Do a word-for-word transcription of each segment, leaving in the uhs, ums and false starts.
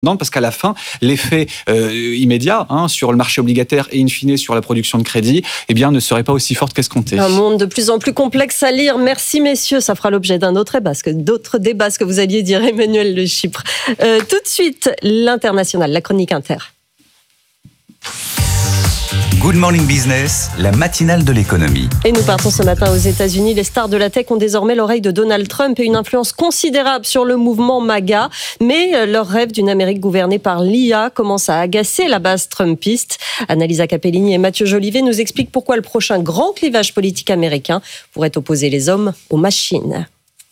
parce qu'à la fin, l'effet euh, immédiat hein, sur le marché obligataire et in fine sur la production de crédit, eh bien, ne serait pas aussi forte qu'escompté. Un monde de plus en plus complexe à lire. Merci messieurs, ça fera l'objet d'un autre débat, ce que d'autres débats, ce que vous alliez dire, Emmanuel Le Chypre. Euh, tout de suite, l'international, la chronique Inter. Good Morning Business, la matinale de l'économie. Et nous partons ce matin aux États-Unis. Les stars de la tech ont désormais l'oreille de Donald Trump et une influence considérable sur le mouvement MAGA. Mais leur rêve d'une Amérique gouvernée par l'I A commence à agacer la base trumpiste. Annalisa Capellini et Mathieu Jolivet nous expliquent pourquoi le prochain grand clivage politique américain pourrait opposer les hommes aux machines.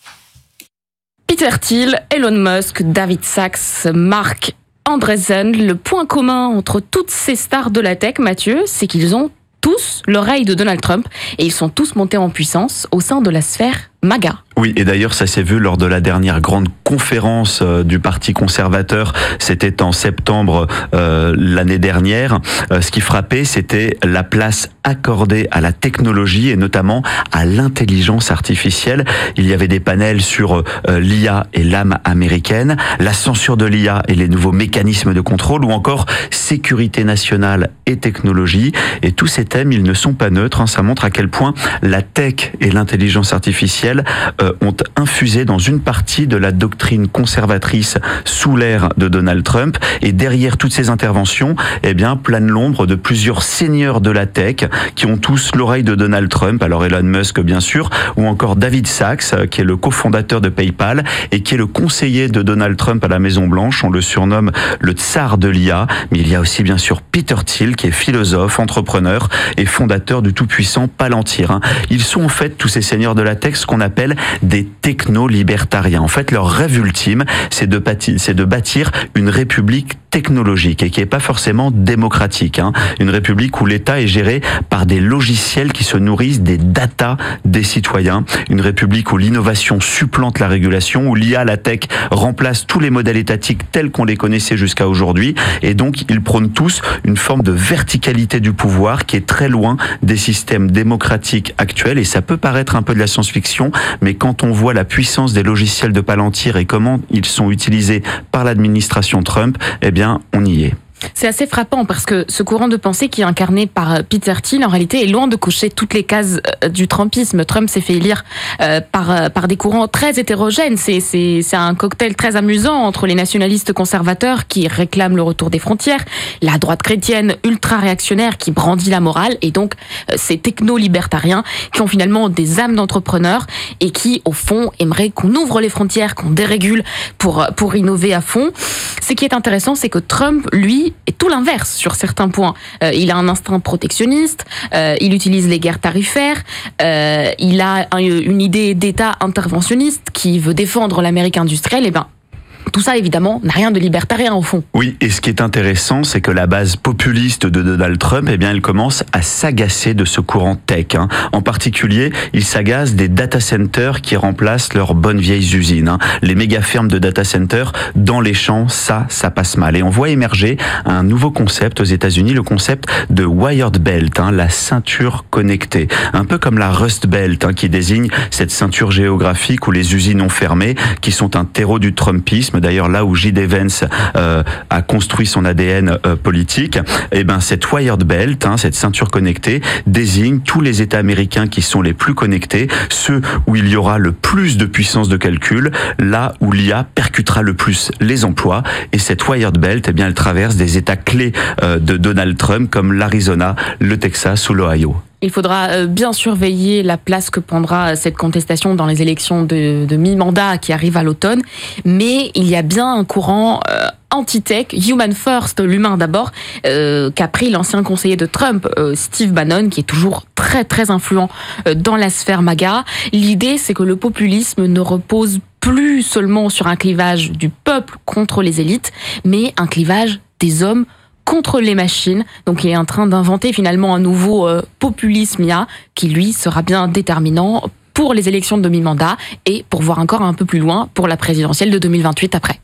Peter Thiel, Elon Musk, David Sachs, Mark Andreessen, le point commun entre toutes ces stars de la tech, Mathieu, c'est qu'ils ont tous l'oreille de Donald Trump et ils sont tous montés en puissance au sein de la sphère MAGA. Oui, et d'ailleurs, ça s'est vu lors de la dernière grande conférence euh, du Parti conservateur. C'était en septembre euh, l'année dernière. Euh, ce qui frappait, c'était la place accordée à la technologie et notamment à l'intelligence artificielle. Il y avait des panels sur euh, l'I A et l'âme américaine, la censure de l'I A et les nouveaux mécanismes de contrôle, ou encore sécurité nationale et technologie. Et tous ces thèmes, ils ne sont pas neutres. Hein. Ça montre à quel point la tech et l'intelligence artificielle euh, ont infusé dans une partie de la doctrine conservatrice sous l'ère de Donald Trump. Et derrière toutes ces interventions, eh bien, plane l'ombre de plusieurs seigneurs de la tech qui ont tous l'oreille de Donald Trump. Alors Elon Musk, bien sûr, ou encore David Sachs, qui est le cofondateur de PayPal et qui est le conseiller de Donald Trump à la Maison-Blanche. On le surnomme le tsar de l'I A. Mais il y a aussi, bien sûr, Peter Thiel, qui est philosophe, entrepreneur et fondateur du tout-puissant Palantir. Ils sont en fait, tous ces seigneurs de la tech, ce qu'on appelle des techno-libertariens. En fait, leur rêve ultime, c'est de bâtir, c'est de bâtir une république technologique et qui est pas forcément démocratique. Hein. Une république où l'État est géré par des logiciels qui se nourrissent des datas des citoyens. Une république où l'innovation supplante la régulation, où l'I A, la tech, remplace tous les modèles étatiques tels qu'on les connaissait jusqu'à aujourd'hui. Et donc, ils prônent tous une forme de verticalité du pouvoir qui est très loin des systèmes démocratiques actuels. Et ça peut paraître un peu de la science-fiction, mais quand on voit la puissance des logiciels de Palantir et comment ils sont utilisés par l'administration Trump, eh bien, on y est. C'est assez frappant parce que ce courant de pensée qui est incarné par Peter Thiel, en réalité, est loin de cocher toutes les cases du trumpisme. Trump s'est fait élire euh, par, par des courants très hétérogènes. C'est, c'est, c'est un cocktail très amusant entre les nationalistes conservateurs qui réclament le retour des frontières, la droite chrétienne ultra-réactionnaire qui brandit la morale, et donc euh, ces techno-libertariens qui ont finalement des âmes d'entrepreneurs et qui, au fond, aimeraient qu'on ouvre les frontières, qu'on dérégule pour, pour innover à fond. Ce qui est intéressant, c'est que Trump, lui, est tout l'inverse sur certains points. Euh, il a un instinct protectionniste, euh, il utilise les guerres tarifaires, euh, il a un, une idée d'État interventionniste qui veut défendre l'Amérique industrielle. Et ben, tout ça, évidemment, n'a rien de libertarien au fond. Oui, et ce qui est intéressant, c'est que la base populiste de Donald Trump, eh bien, elle commence à s'agacer de ce courant tech. Hein. En particulier, il s'agace des data centers qui remplacent leurs bonnes vieilles usines. Hein. Les méga fermes de data centers dans les champs, ça, ça passe mal. Et on voit émerger un nouveau concept aux États-Unis, le concept de wired belt, hein, la ceinture connectée. Un peu comme la Rust Belt, hein, qui désigne cette ceinture géographique où les usines ont fermé, qui sont un terreau du Trumpisme. D'ailleurs, là où J D Vance euh, a construit son A D N euh, politique, eh ben cette wired belt, hein, cette ceinture connectée, désigne tous les États américains qui sont les plus connectés, ceux où il y aura le plus de puissance de calcul, là où l'I A percutera le plus les emplois. Et cette wired belt, eh bien, elle traverse des États clés euh, de Donald Trump comme l'Arizona, le Texas ou l'Ohio. Il faudra bien surveiller la place que prendra cette contestation dans les élections de, de mi-mandat qui arrivent à l'automne. Mais il y a bien un courant euh, anti-tech, human first, l'humain d'abord, euh, qu'a pris l'ancien conseiller de Trump, euh, Steve Bannon, qui est toujours très très influent euh, dans la sphère MAGA. L'idée, c'est que le populisme ne repose plus seulement sur un clivage du peuple contre les élites, mais un clivage des hommes contre les machines. Donc il est en train d'inventer finalement un nouveau euh, populisme I A qui lui sera bien déterminant pour les élections de mi-mandat et pour voir encore un peu plus loin pour la présidentielle de deux mille vingt-huit après.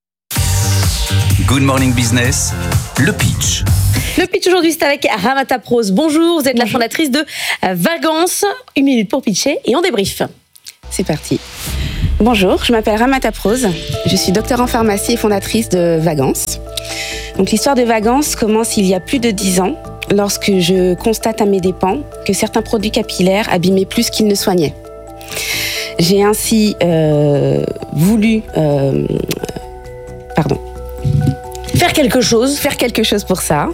Good Morning Business, le pitch. Le pitch aujourd'hui, c'est avec Ramata Prose. Bonjour, vous êtes la fondatrice de Vagance. Une minute pour pitcher et on débrief. C'est parti. Bonjour, je m'appelle Ramata Prose, je suis docteure en pharmacie et fondatrice de Vagance. Donc l'histoire de Vagance commence il y a plus de dix ans, lorsque je constate à mes dépens que certains produits capillaires abîmaient plus qu'ils ne soignaient. J'ai ainsi euh, voulu... Euh, pardon. Faire quelque chose. Faire quelque chose pour ça.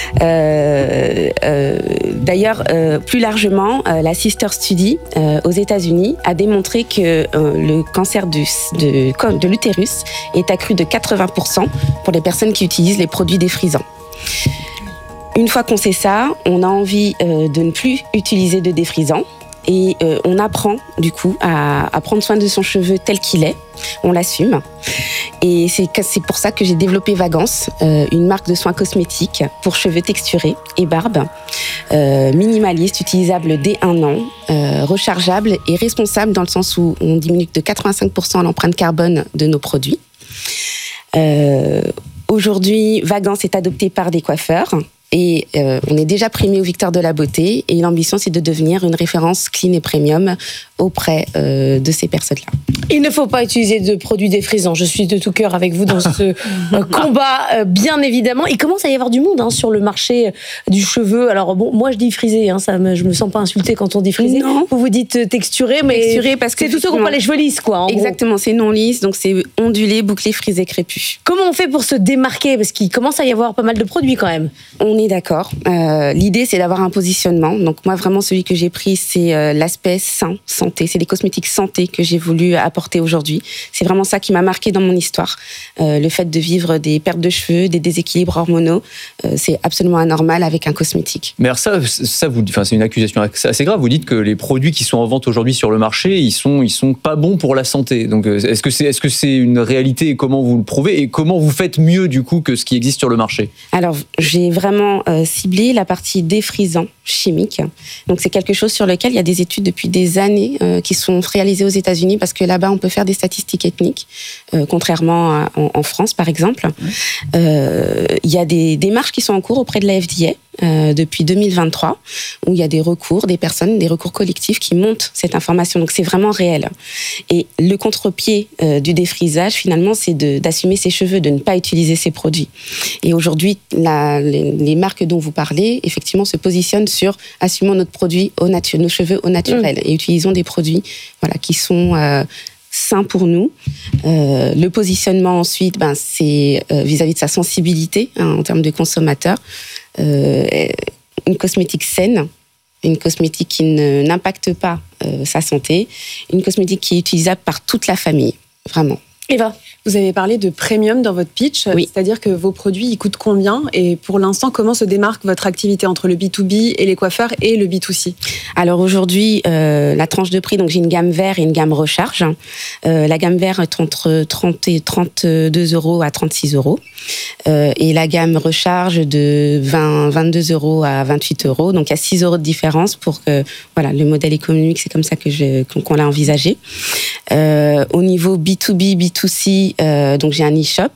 Euh, euh, d'ailleurs, euh, plus largement, euh, la Sister Study euh, aux États-Unis a démontré que euh, le cancer du, de, de l'utérus est accru de quatre-vingts pour cent pour les personnes qui utilisent les produits défrisants. Une fois qu'on sait ça, on a envie euh, de ne plus utiliser de défrisants. Et euh, on apprend du coup à, à prendre soin de son cheveu tel qu'il est, on l'assume. Et c'est, c'est pour ça que j'ai développé Vagance, euh, une marque de soins cosmétiques pour cheveux texturés et barbe, euh, minimaliste, utilisable dès un an, euh, rechargeable et responsable dans le sens où on diminue de quatre-vingt-cinq pour cent l'empreinte carbone de nos produits. Euh, aujourd'hui, Vagance est adopté par des coiffeurs. Et euh, on est déjà primé aux Victoires de la Beauté et l'ambition, c'est de devenir une référence clean et premium auprès euh, de ces personnes-là. Il ne faut pas utiliser de produits défrisants. Je suis de tout cœur avec vous dans ce euh, combat, euh, bien évidemment. Il commence à y avoir du monde hein, sur le marché du cheveu. Alors bon, moi je dis frisé, hein, ça me, je me sens pas insultée quand on dit frisé. Non. Vous vous dites texturé, mais texturé parce que c'est tous ceux qui n'ont pas les cheveux lisses, quoi. En exactement, gros. C'est non lisse, donc c'est ondulé, bouclé, frisé, crépus. Comment on fait pour se démarquer? Parce qu'il commence à y avoir pas mal de produits quand même. On est d'accord. Euh, l'idée, c'est d'avoir un positionnement. Donc moi, vraiment, celui que j'ai pris, c'est euh, l'aspect sain, santé. C'est des cosmétiques santé que j'ai voulu apporter aujourd'hui. C'est vraiment ça qui m'a marqué dans mon histoire. Euh, le fait de vivre des pertes de cheveux, des déséquilibres hormonaux, euh, c'est absolument anormal avec un cosmétique. Mais alors ça, ça vous, enfin, c'est une accusation assez grave. Vous dites que les produits qui sont en vente aujourd'hui sur le marché, ils sont, ils sont pas bons pour la santé. Donc, est-ce que c'est, est-ce que c'est une réalité et comment vous le prouvez et comment vous faites mieux du coup que ce qui existe sur le marché? Alors, j'ai vraiment euh, ciblé la partie défrisant chimique. Donc, c'est quelque chose sur lequel il y a des études depuis des années euh, qui sont réalisées aux États-Unis parce que là-bas, on peut faire des statistiques ethniques, euh, contrairement à, en, en France, par exemple. Euh, il y a des démarches qui sont en cours auprès de la F D A. Euh, depuis deux mille vingt-trois, où il y a des recours, des personnes, des recours collectifs qui montent cette information. Donc c'est vraiment réel. Et le contre-pied euh, du défrisage, finalement, c'est de, d'assumer ses cheveux, de ne pas utiliser ces produits. Et aujourd'hui, la, les, les marques dont vous parlez, effectivement, se positionnent sur assumons notre produit au natu- nos cheveux au naturel mmh. et utilisons des produits, voilà, qui sont euh, sain pour nous. Euh, le positionnement ensuite, ben, c'est euh, vis-à-vis de sa sensibilité hein, en termes de consommateur. Euh, une cosmétique saine, une cosmétique qui ne, n'impacte pas euh, sa santé, une cosmétique qui est utilisable par toute la famille, vraiment. Eva, vous avez parlé de premium dans votre pitch, oui. C'est-à-dire que vos produits, ils coûtent combien? Et pour l'instant, comment se démarque votre activité entre le B deux B et les coiffeurs et le B deux C? Alors aujourd'hui, euh, la tranche de prix, donc j'ai une gamme vert et une gamme recharge. Euh, la gamme vert est entre trente et trente-deux euros à trente-six euros. Euh, et la gamme recharge de vingt, vingt-deux euros à vingt-huit euros. Donc il y a six euros de différence pour que, voilà, le modèle économique, c'est comme ça que je, qu'on l'a envisagé. Euh, au niveau B deux B, B deux C, euh, donc j'ai un e-shop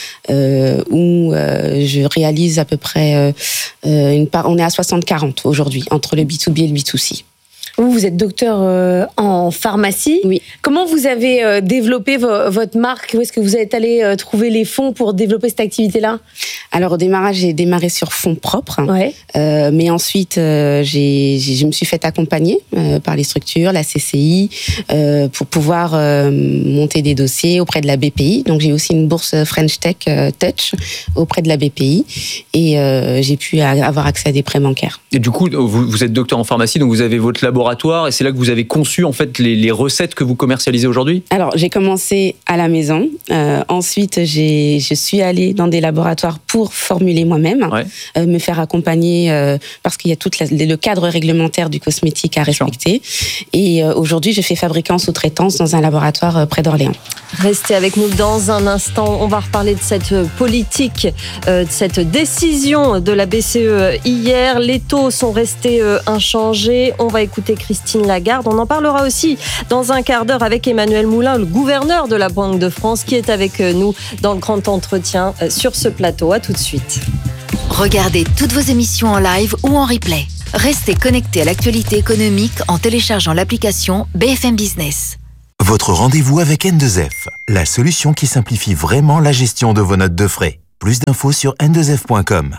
euh, où euh, je réalise à peu près euh, une part, on est à soixante quarante aujourd'hui entre le B deux B et le B deux C. Vous, vous êtes docteur euh, en pharmacie. Oui. Comment vous avez euh, développé vo- votre marque? Où est-ce que vous êtes allé euh, trouver les fonds pour développer cette activité-là? Alors au démarrage, j'ai démarré sur fonds propres. Ouais. Euh, mais ensuite, euh, j'ai, j'ai, je me suis fait accompagner euh, par les structures, la C C I, euh, pour pouvoir euh, monter des dossiers auprès de la B P I. Donc j'ai aussi une bourse French Tech euh, Touch auprès de la B P I. Et euh, j'ai pu avoir accès à des prêts bancaires. Et du coup, vous, vous êtes docteur en pharmacie, donc vous avez votre laboratoire. Et c'est là que vous avez conçu en fait les, les recettes que vous commercialisez aujourd'hui? Alors j'ai commencé à la maison. Euh, ensuite, j'ai, je suis allée dans des laboratoires pour formuler moi-même, ouais. euh, me faire accompagner euh, parce qu'il y a tout le cadre réglementaire du cosmétique à respecter. Sure. Et euh, aujourd'hui, je fais fabriquer en sous-traitance dans un laboratoire euh, près d'Orléans. Restez avec nous dans un instant. On va reparler de cette politique, euh, de cette décision de la B C E hier. Les taux sont restés euh, inchangés. On va écouter Christine Lagarde. On en parlera aussi dans un quart d'heure avec Emmanuel Moulin, le gouverneur de la Banque de France, qui est avec nous dans le grand entretien sur ce plateau. À tout de suite. Regardez toutes vos émissions en live ou en replay. Restez connectés à l'actualité économique en téléchargeant l'application B F M Business. Votre rendez-vous avec N deux F, la solution qui simplifie vraiment la gestion de vos notes de frais. Plus d'infos sur N deux F point com.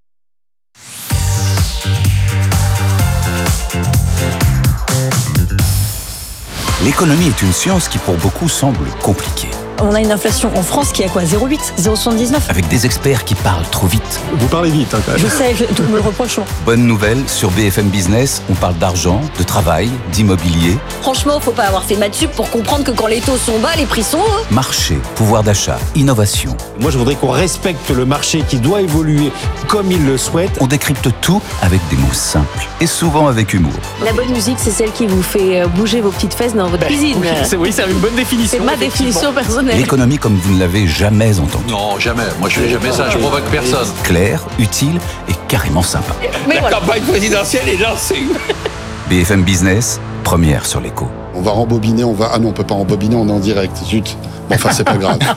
L'économie est une science qui pour beaucoup semble compliquée. On a une inflation en France qui est à quoi zéro virgule huit, zéro virgule soixante-dix-neuf. Avec des experts qui parlent trop vite. Vous parlez vite, hein, quand même. Je sais, je, tout me le reproche. Bonne nouvelle, sur B F M Business, on parle d'argent, de travail, d'immobilier. Franchement, faut pas avoir fait maths sup pour comprendre que quand les taux sont bas, les prix sont hauts. Marché, pouvoir d'achat, innovation. Moi, je voudrais qu'on respecte le marché qui doit évoluer comme il le souhaite. On décrypte tout avec des mots simples et souvent avec humour. La bonne musique, c'est celle qui vous fait bouger vos petites fesses dans votre ben, cuisine. Oui, c'est, oui, c'est une bonne définition. C'est ma définition personnelle. L'économie comme vous ne l'avez jamais entendue. Non, jamais. Moi, je fais jamais ça. Je provoque personne. Clair, utile et carrément sympa. Mais La voilà. campagne présidentielle est lancée. B F M Business, première sur l'écho. On va rembobiner, on va... Ah non, on peut pas rembobiner, on est en direct. Zut. Bon, enfin, c'est pas grave.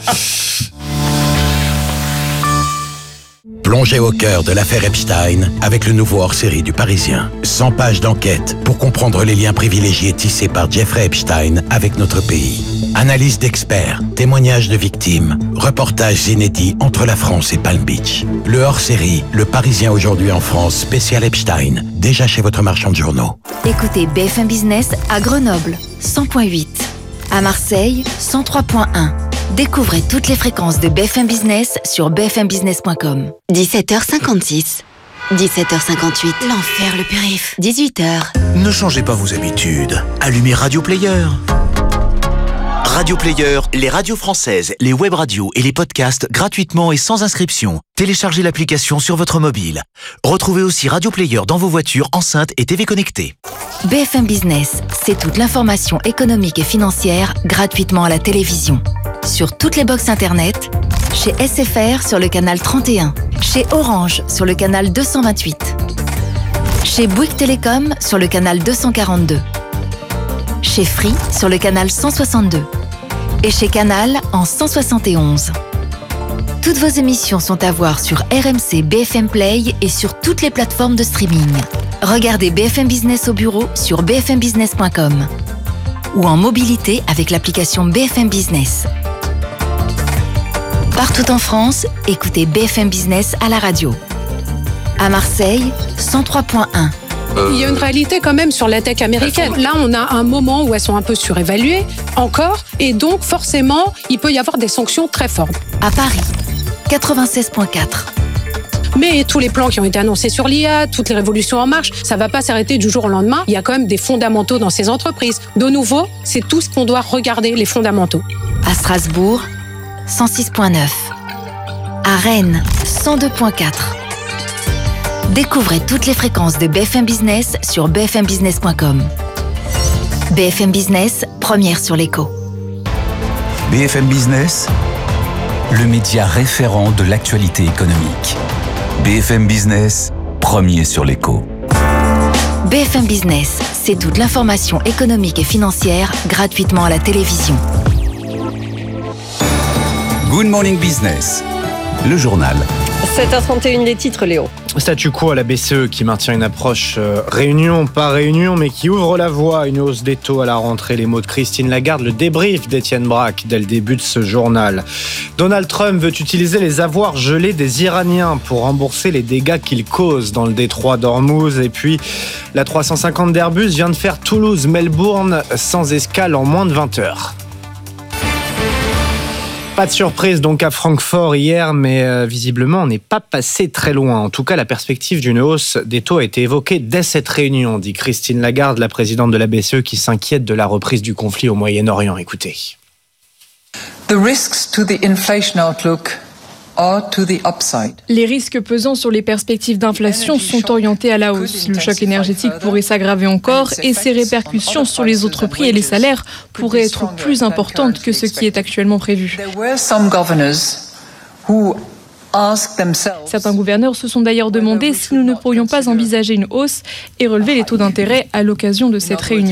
Plongez au cœur de l'affaire Epstein avec le nouveau hors-série du Parisien. cent pages d'enquête pour comprendre les liens privilégiés tissés par Jeffrey Epstein avec notre pays. Analyse d'experts, témoignages de victimes, reportages inédits entre la France et Palm Beach. Le hors-série, Le Parisien aujourd'hui en France, spécial Epstein, déjà chez votre marchand de journaux. Écoutez B F M Business à Grenoble, cent virgule huit. À Marseille, cent trois virgule un. Découvrez toutes les fréquences de B F M Business sur b f m business point com. dix-sept heures cinquante-six. dix-sept heures cinquante-huit. L'enfer le périph'. dix-huit heures. Ne changez pas vos habitudes. Allumez Radio Player. Radio Player, les radios françaises, les web radios et les podcasts gratuitement et sans inscription. Téléchargez l'application sur votre mobile. Retrouvez aussi Radio Player dans vos voitures, enceintes et T V connectées. B F M Business, c'est toute l'information économique et financière gratuitement à la télévision. Sur toutes les box internet, chez S F R sur le canal trente et un, chez Orange sur le canal deux cent vingt-huit, chez Bouygues Télécom sur le canal deux cent quarante-deux, chez Free sur le canal cent soixante-deux et chez Canal en cent soixante et onze. Toutes vos émissions sont à voir sur R M C B F M Play et sur toutes les plateformes de streaming. Regardez B F M Business au bureau sur b f m business point com ou en mobilité avec l'application B F M Business. Partout en France, écoutez B F M Business à la radio. À Marseille, cent trois virgule un. Il y a une réalité quand même sur la tech américaine. Là, on a un moment où elles sont un peu surévaluées, encore, et donc forcément, il peut y avoir des sanctions très fortes. À Paris, quatre-vingt-seize virgule quatre. Mais tous les plans qui ont été annoncés sur l'I A, toutes les révolutions en marche, ça ne va pas s'arrêter du jour au lendemain. Il y a quand même des fondamentaux dans ces entreprises. De nouveau, c'est tout ce qu'on doit regarder, les fondamentaux. À Strasbourg, cent six virgule neuf. À Rennes, cent deux virgule quatre. Découvrez toutes les fréquences de B F M Business sur b f m business point com. B F M Business, première sur l'écho. B F M Business, le média référent de l'actualité économique. B F M Business, premier sur l'écho. B F M Business, c'est toute l'information économique et financière gratuitement à la télévision. Good Morning Business, le journal. sept heures trente et une, les titres, Léo. Statu quo à la B C E qui maintient une approche euh, réunion par réunion, mais qui ouvre la voie à une hausse des taux à la rentrée. Les mots de Christine Lagarde, le débrief d'Étienne Braque dès le début de ce journal. Donald Trump veut utiliser les avoirs gelés des Iraniens pour rembourser les dégâts qu'ils causent dans le détroit d'Ormuz. Et puis, la trois cent cinquante d'Airbus vient de faire Toulouse-Melbourne sans escale en moins de vingt heures. Pas de surprise donc à Francfort hier, mais euh, visiblement on n'est pas passé très loin. En tout cas, la perspective d'une hausse des taux a été évoquée dès cette réunion, dit Christine Lagarde, la présidente de la B C E, qui s'inquiète de la reprise du conflit au Moyen-Orient. Écoutez. The risks to the inflation outlook are to the upside. Les risques pesant sur les perspectives d'inflation sont orientés à la hausse. Le choc énergétique pourrait s'aggraver encore et ses répercussions sur les autres prix et les salaires pourraient être plus importantes que ce qui est actuellement prévu. There were some governors who Certains gouverneurs se sont d'ailleurs demandé si nous ne pourrions pas envisager une hausse et relever les taux d'intérêt à l'occasion de cette réunion.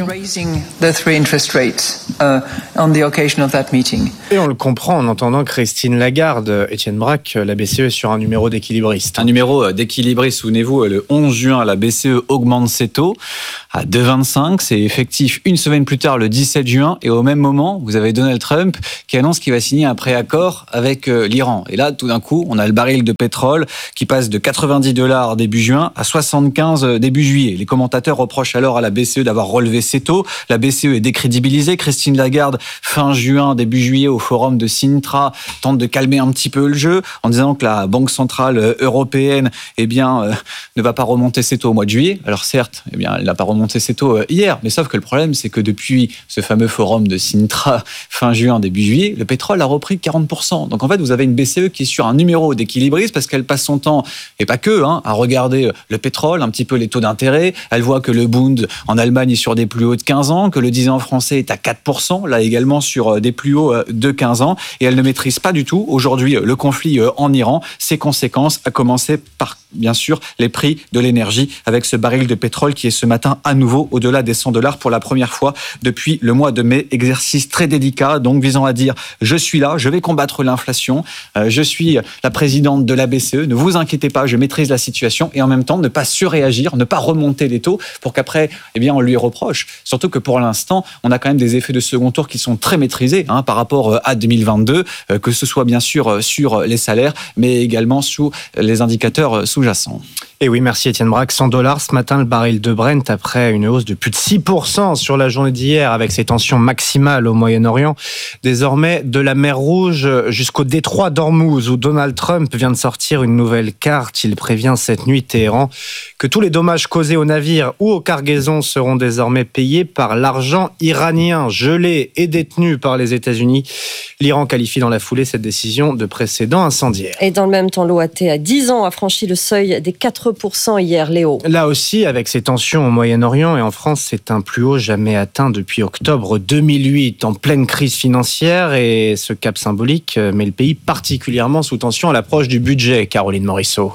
Et on le comprend en entendant Christine Lagarde. Étienne Braque, la B C E est sur un numéro d'équilibriste. Un numéro d'équilibriste, souvenez-vous, le onze juin, la B C E augmente ses taux à deux virgule vingt-cinq. C'est effectif une semaine plus tard, le dix-sept juin. Et au même moment, vous avez Donald Trump qui annonce qu'il va signer un préaccord avec l'Iran. Et là, tout d'un coup, on a le baril de pétrole qui passe de quatre-vingt-dix dollars début juin à soixante-quinze début juillet. Les commentateurs reprochent alors à la B C E d'avoir relevé ses taux. La B C E est décrédibilisée. Christine Lagarde, fin juin, début juillet, au forum de Sintra, tente de calmer un petit peu le jeu en disant que la Banque centrale européenne eh bien, euh, ne va pas remonter ses taux au mois de juillet. Alors certes, eh bien, elle n'a pas remonté ses taux hier, mais sauf que le problème, c'est que depuis ce fameux forum de Sintra, fin juin, début juillet, le pétrole a repris quarante pour cent. Donc en fait, vous avez une B C E qui est sur un numéro d'équilibriste parce qu'elle passe son temps, et pas que, hein, à regarder le pétrole, un petit peu les taux d'intérêt. Elle voit que le Bund en Allemagne est sur des plus hauts de quinze ans, que le dix ans français est à quatre pour cent, là également sur des plus hauts de quinze ans, et elle ne maîtrise pas du tout aujourd'hui le conflit en Iran, ses conséquences, à commencer par bien sûr les prix de l'énergie avec ce baril de pétrole qui est ce matin à nouveau au-delà des cent dollars pour la première fois depuis le mois de mai. Exercice très délicat, donc visant à dire je suis là, je vais combattre l'inflation, euh, je suis la présidente de la B C E, ne vous inquiétez pas, je maîtrise la situation, et en même temps ne pas surréagir, ne pas remonter les taux pour qu'après eh bien on lui reproche. Surtout que pour l'instant on a quand même des effets de second tour qui sont très maîtrisés hein, par rapport à deux mille vingt-deux, euh, que ce soit bien sûr sur les salaires mais également sous les indicateurs sous-jacents. Et oui, merci Étienne Braque. cent dollars ce matin, le baril de Brent, après une hausse de plus de six pour cent sur la journée d'hier, avec ces tensions maximales au Moyen-Orient. Désormais, de la mer Rouge jusqu'au détroit d'Ormuz, où Donald Trump vient de sortir une nouvelle carte. Il prévient cette nuit Téhéran que tous les dommages causés aux navires ou aux cargaisons seront désormais payés par l'argent iranien, gelé et détenu par les États-Unis. L'Iran qualifie dans la foulée cette décision de précédent incendiaire. Et dans le même temps, l'O A T à dix ans a franchi le seuil des quatre pour cent hier, Léo. Là aussi, avec ces tensions au Moyen-Orient et en France, c'est un plus haut jamais atteint depuis octobre deux mille huit, en pleine crise financière, et ce cap symbolique met le pays particulièrement sous tension à l'approche du budget. Caroline Morisseau.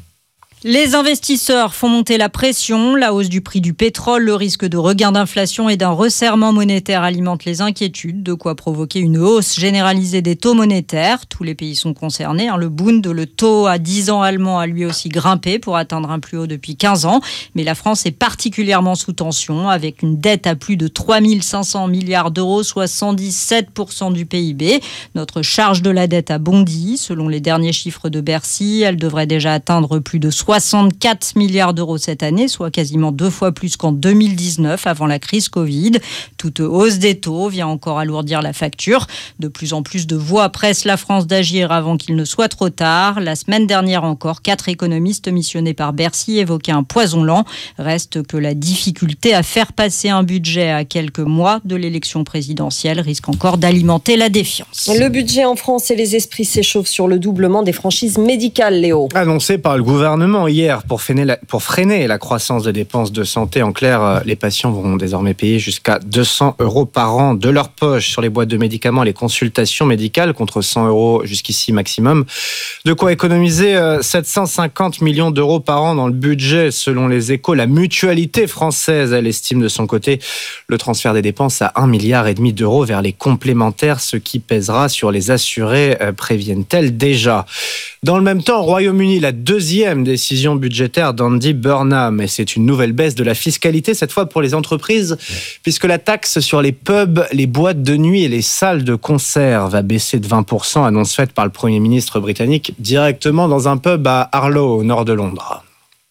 Les investisseurs font monter la pression. La hausse du prix du pétrole, le risque de regain d'inflation et d'un resserrement monétaire alimentent les inquiétudes, de quoi provoquer une hausse généralisée des taux monétaires. Tous les pays sont concernés. Le Bund, le taux à dix ans allemand, a lui aussi grimpé pour atteindre un plus haut depuis quinze ans. Mais la France est particulièrement sous tension, avec une dette à plus de trois mille cinq cents milliards d'euros, soixante-dix-sept pour cent du P I B. Notre charge de la dette a bondi. Selon les derniers chiffres de Bercy, elle devrait déjà atteindre plus de soixante-quatre milliards d'euros cette année, soit quasiment deux fois plus qu'en deux mille dix-neuf, avant la crise Covid. Toute hausse des taux vient encore alourdir la facture. De plus en plus de voix pressent la France d'agir avant qu'il ne soit trop tard. La semaine dernière encore, quatre économistes missionnés par Bercy évoquaient un poison lent. Reste que la difficulté à faire passer un budget à quelques mois de l'élection présidentielle risque encore d'alimenter la défiance. Le budget en France et les esprits s'échauffent sur le doublement des franchises médicales, Léo. Annoncé par le gouvernement hier pour freiner, la, pour freiner la croissance des dépenses de santé. En clair, les patients vont désormais payer jusqu'à deux cents euros par an de leur poche sur les boîtes de médicaments et les consultations médicales, contre cent euros jusqu'ici maximum. De quoi économiser sept cent cinquante millions d'euros par an dans le budget. Selon les Échos, la mutualité française, elle estime de son côté le transfert des dépenses à un milliard et demi d'euros vers les complémentaires, ce qui pèsera sur les assurés, préviennent-elles déjà. Dans le même temps, au Royaume-Uni, la deuxième décision budgétaire d'Andy Burnham, et c'est une nouvelle baisse de la fiscalité, cette fois pour les entreprises, puisque la taxe sur les pubs, les boîtes de nuit et les salles de concert va baisser de vingt pour cent, annonce faite par le Premier ministre britannique, directement dans un pub à Harlow, au nord de Londres.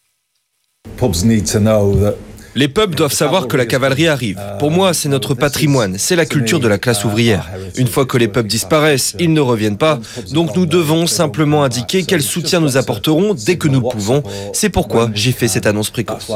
Pubs need to know that Les pubs doivent savoir que la cavalerie arrive. Pour moi, c'est notre patrimoine, c'est la culture de la classe ouvrière. Une fois que les pubs disparaissent, ils ne reviennent pas. Donc nous devons simplement indiquer quel soutien nous apporterons dès que nous le pouvons. C'est pourquoi j'ai fait cette annonce précoce.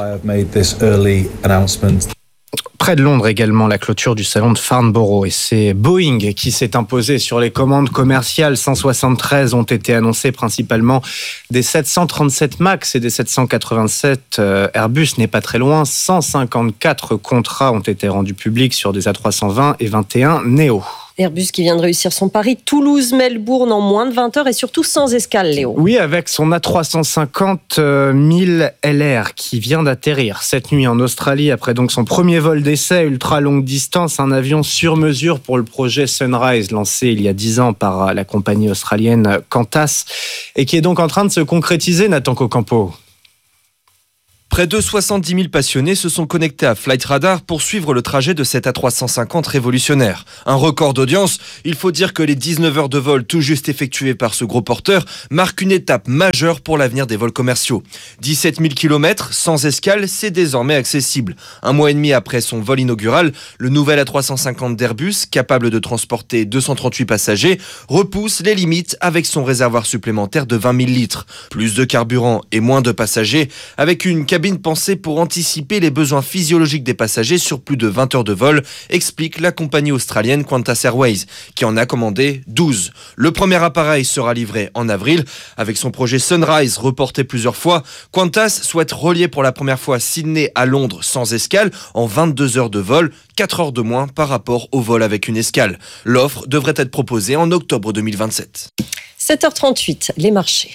Près de Londres également, la clôture du salon de Farnborough. Et c'est Boeing qui s'est imposé sur les commandes commerciales. cent soixante-treize ont été annoncées, principalement des sept cent trente-sept MAX et des sept cent quatre-vingt-sept Airbus. N'est pas très loin. cent cinquante-quatre contrats ont été rendus publics sur des A trois cent vingt et vingt et un Neo. Airbus qui vient de réussir son pari, Toulouse-Melbourne en moins de vingt heures et surtout sans escale, Léo. Oui, avec son A trois cent cinquante mille L R qui vient d'atterrir cette nuit en Australie après donc son premier vol d'essai ultra longue distance, un avion sur mesure pour le projet Sunrise lancé il y a dix ans par la compagnie australienne Qantas et qui est donc en train de se concrétiser, Nathan Cocampo. Près de soixante-dix mille passionnés se sont connectés à Flight Radar pour suivre le trajet de cet A trois cent cinquante révolutionnaire. Un record d'audience, il faut dire que les dix-neuf heures de vol tout juste effectuées par ce gros porteur marquent une étape majeure pour l'avenir des vols commerciaux. dix-sept mille kilomètres sans escale, c'est désormais accessible. Un mois et demi après son vol inaugural, le nouvel A trois cent cinquante d'Airbus, capable de transporter deux cent trente-huit passagers, repousse les limites avec son réservoir supplémentaire de vingt mille litres. Plus de carburant et moins de passagers, avec une cabine pensée pour anticiper les besoins physiologiques des passagers sur plus de vingt heures de vol, explique la compagnie australienne Qantas Airways, qui en a commandé douze. Le premier appareil sera livré en avril. Avec son projet Sunrise reporté plusieurs fois, Qantas souhaite relier pour la première fois Sydney à Londres sans escale en vingt-deux heures de vol, quatre heures de moins par rapport au vol avec une escale. L'offre devrait être proposée en octobre deux mille vingt-sept. sept heures trente-huit, les marchés.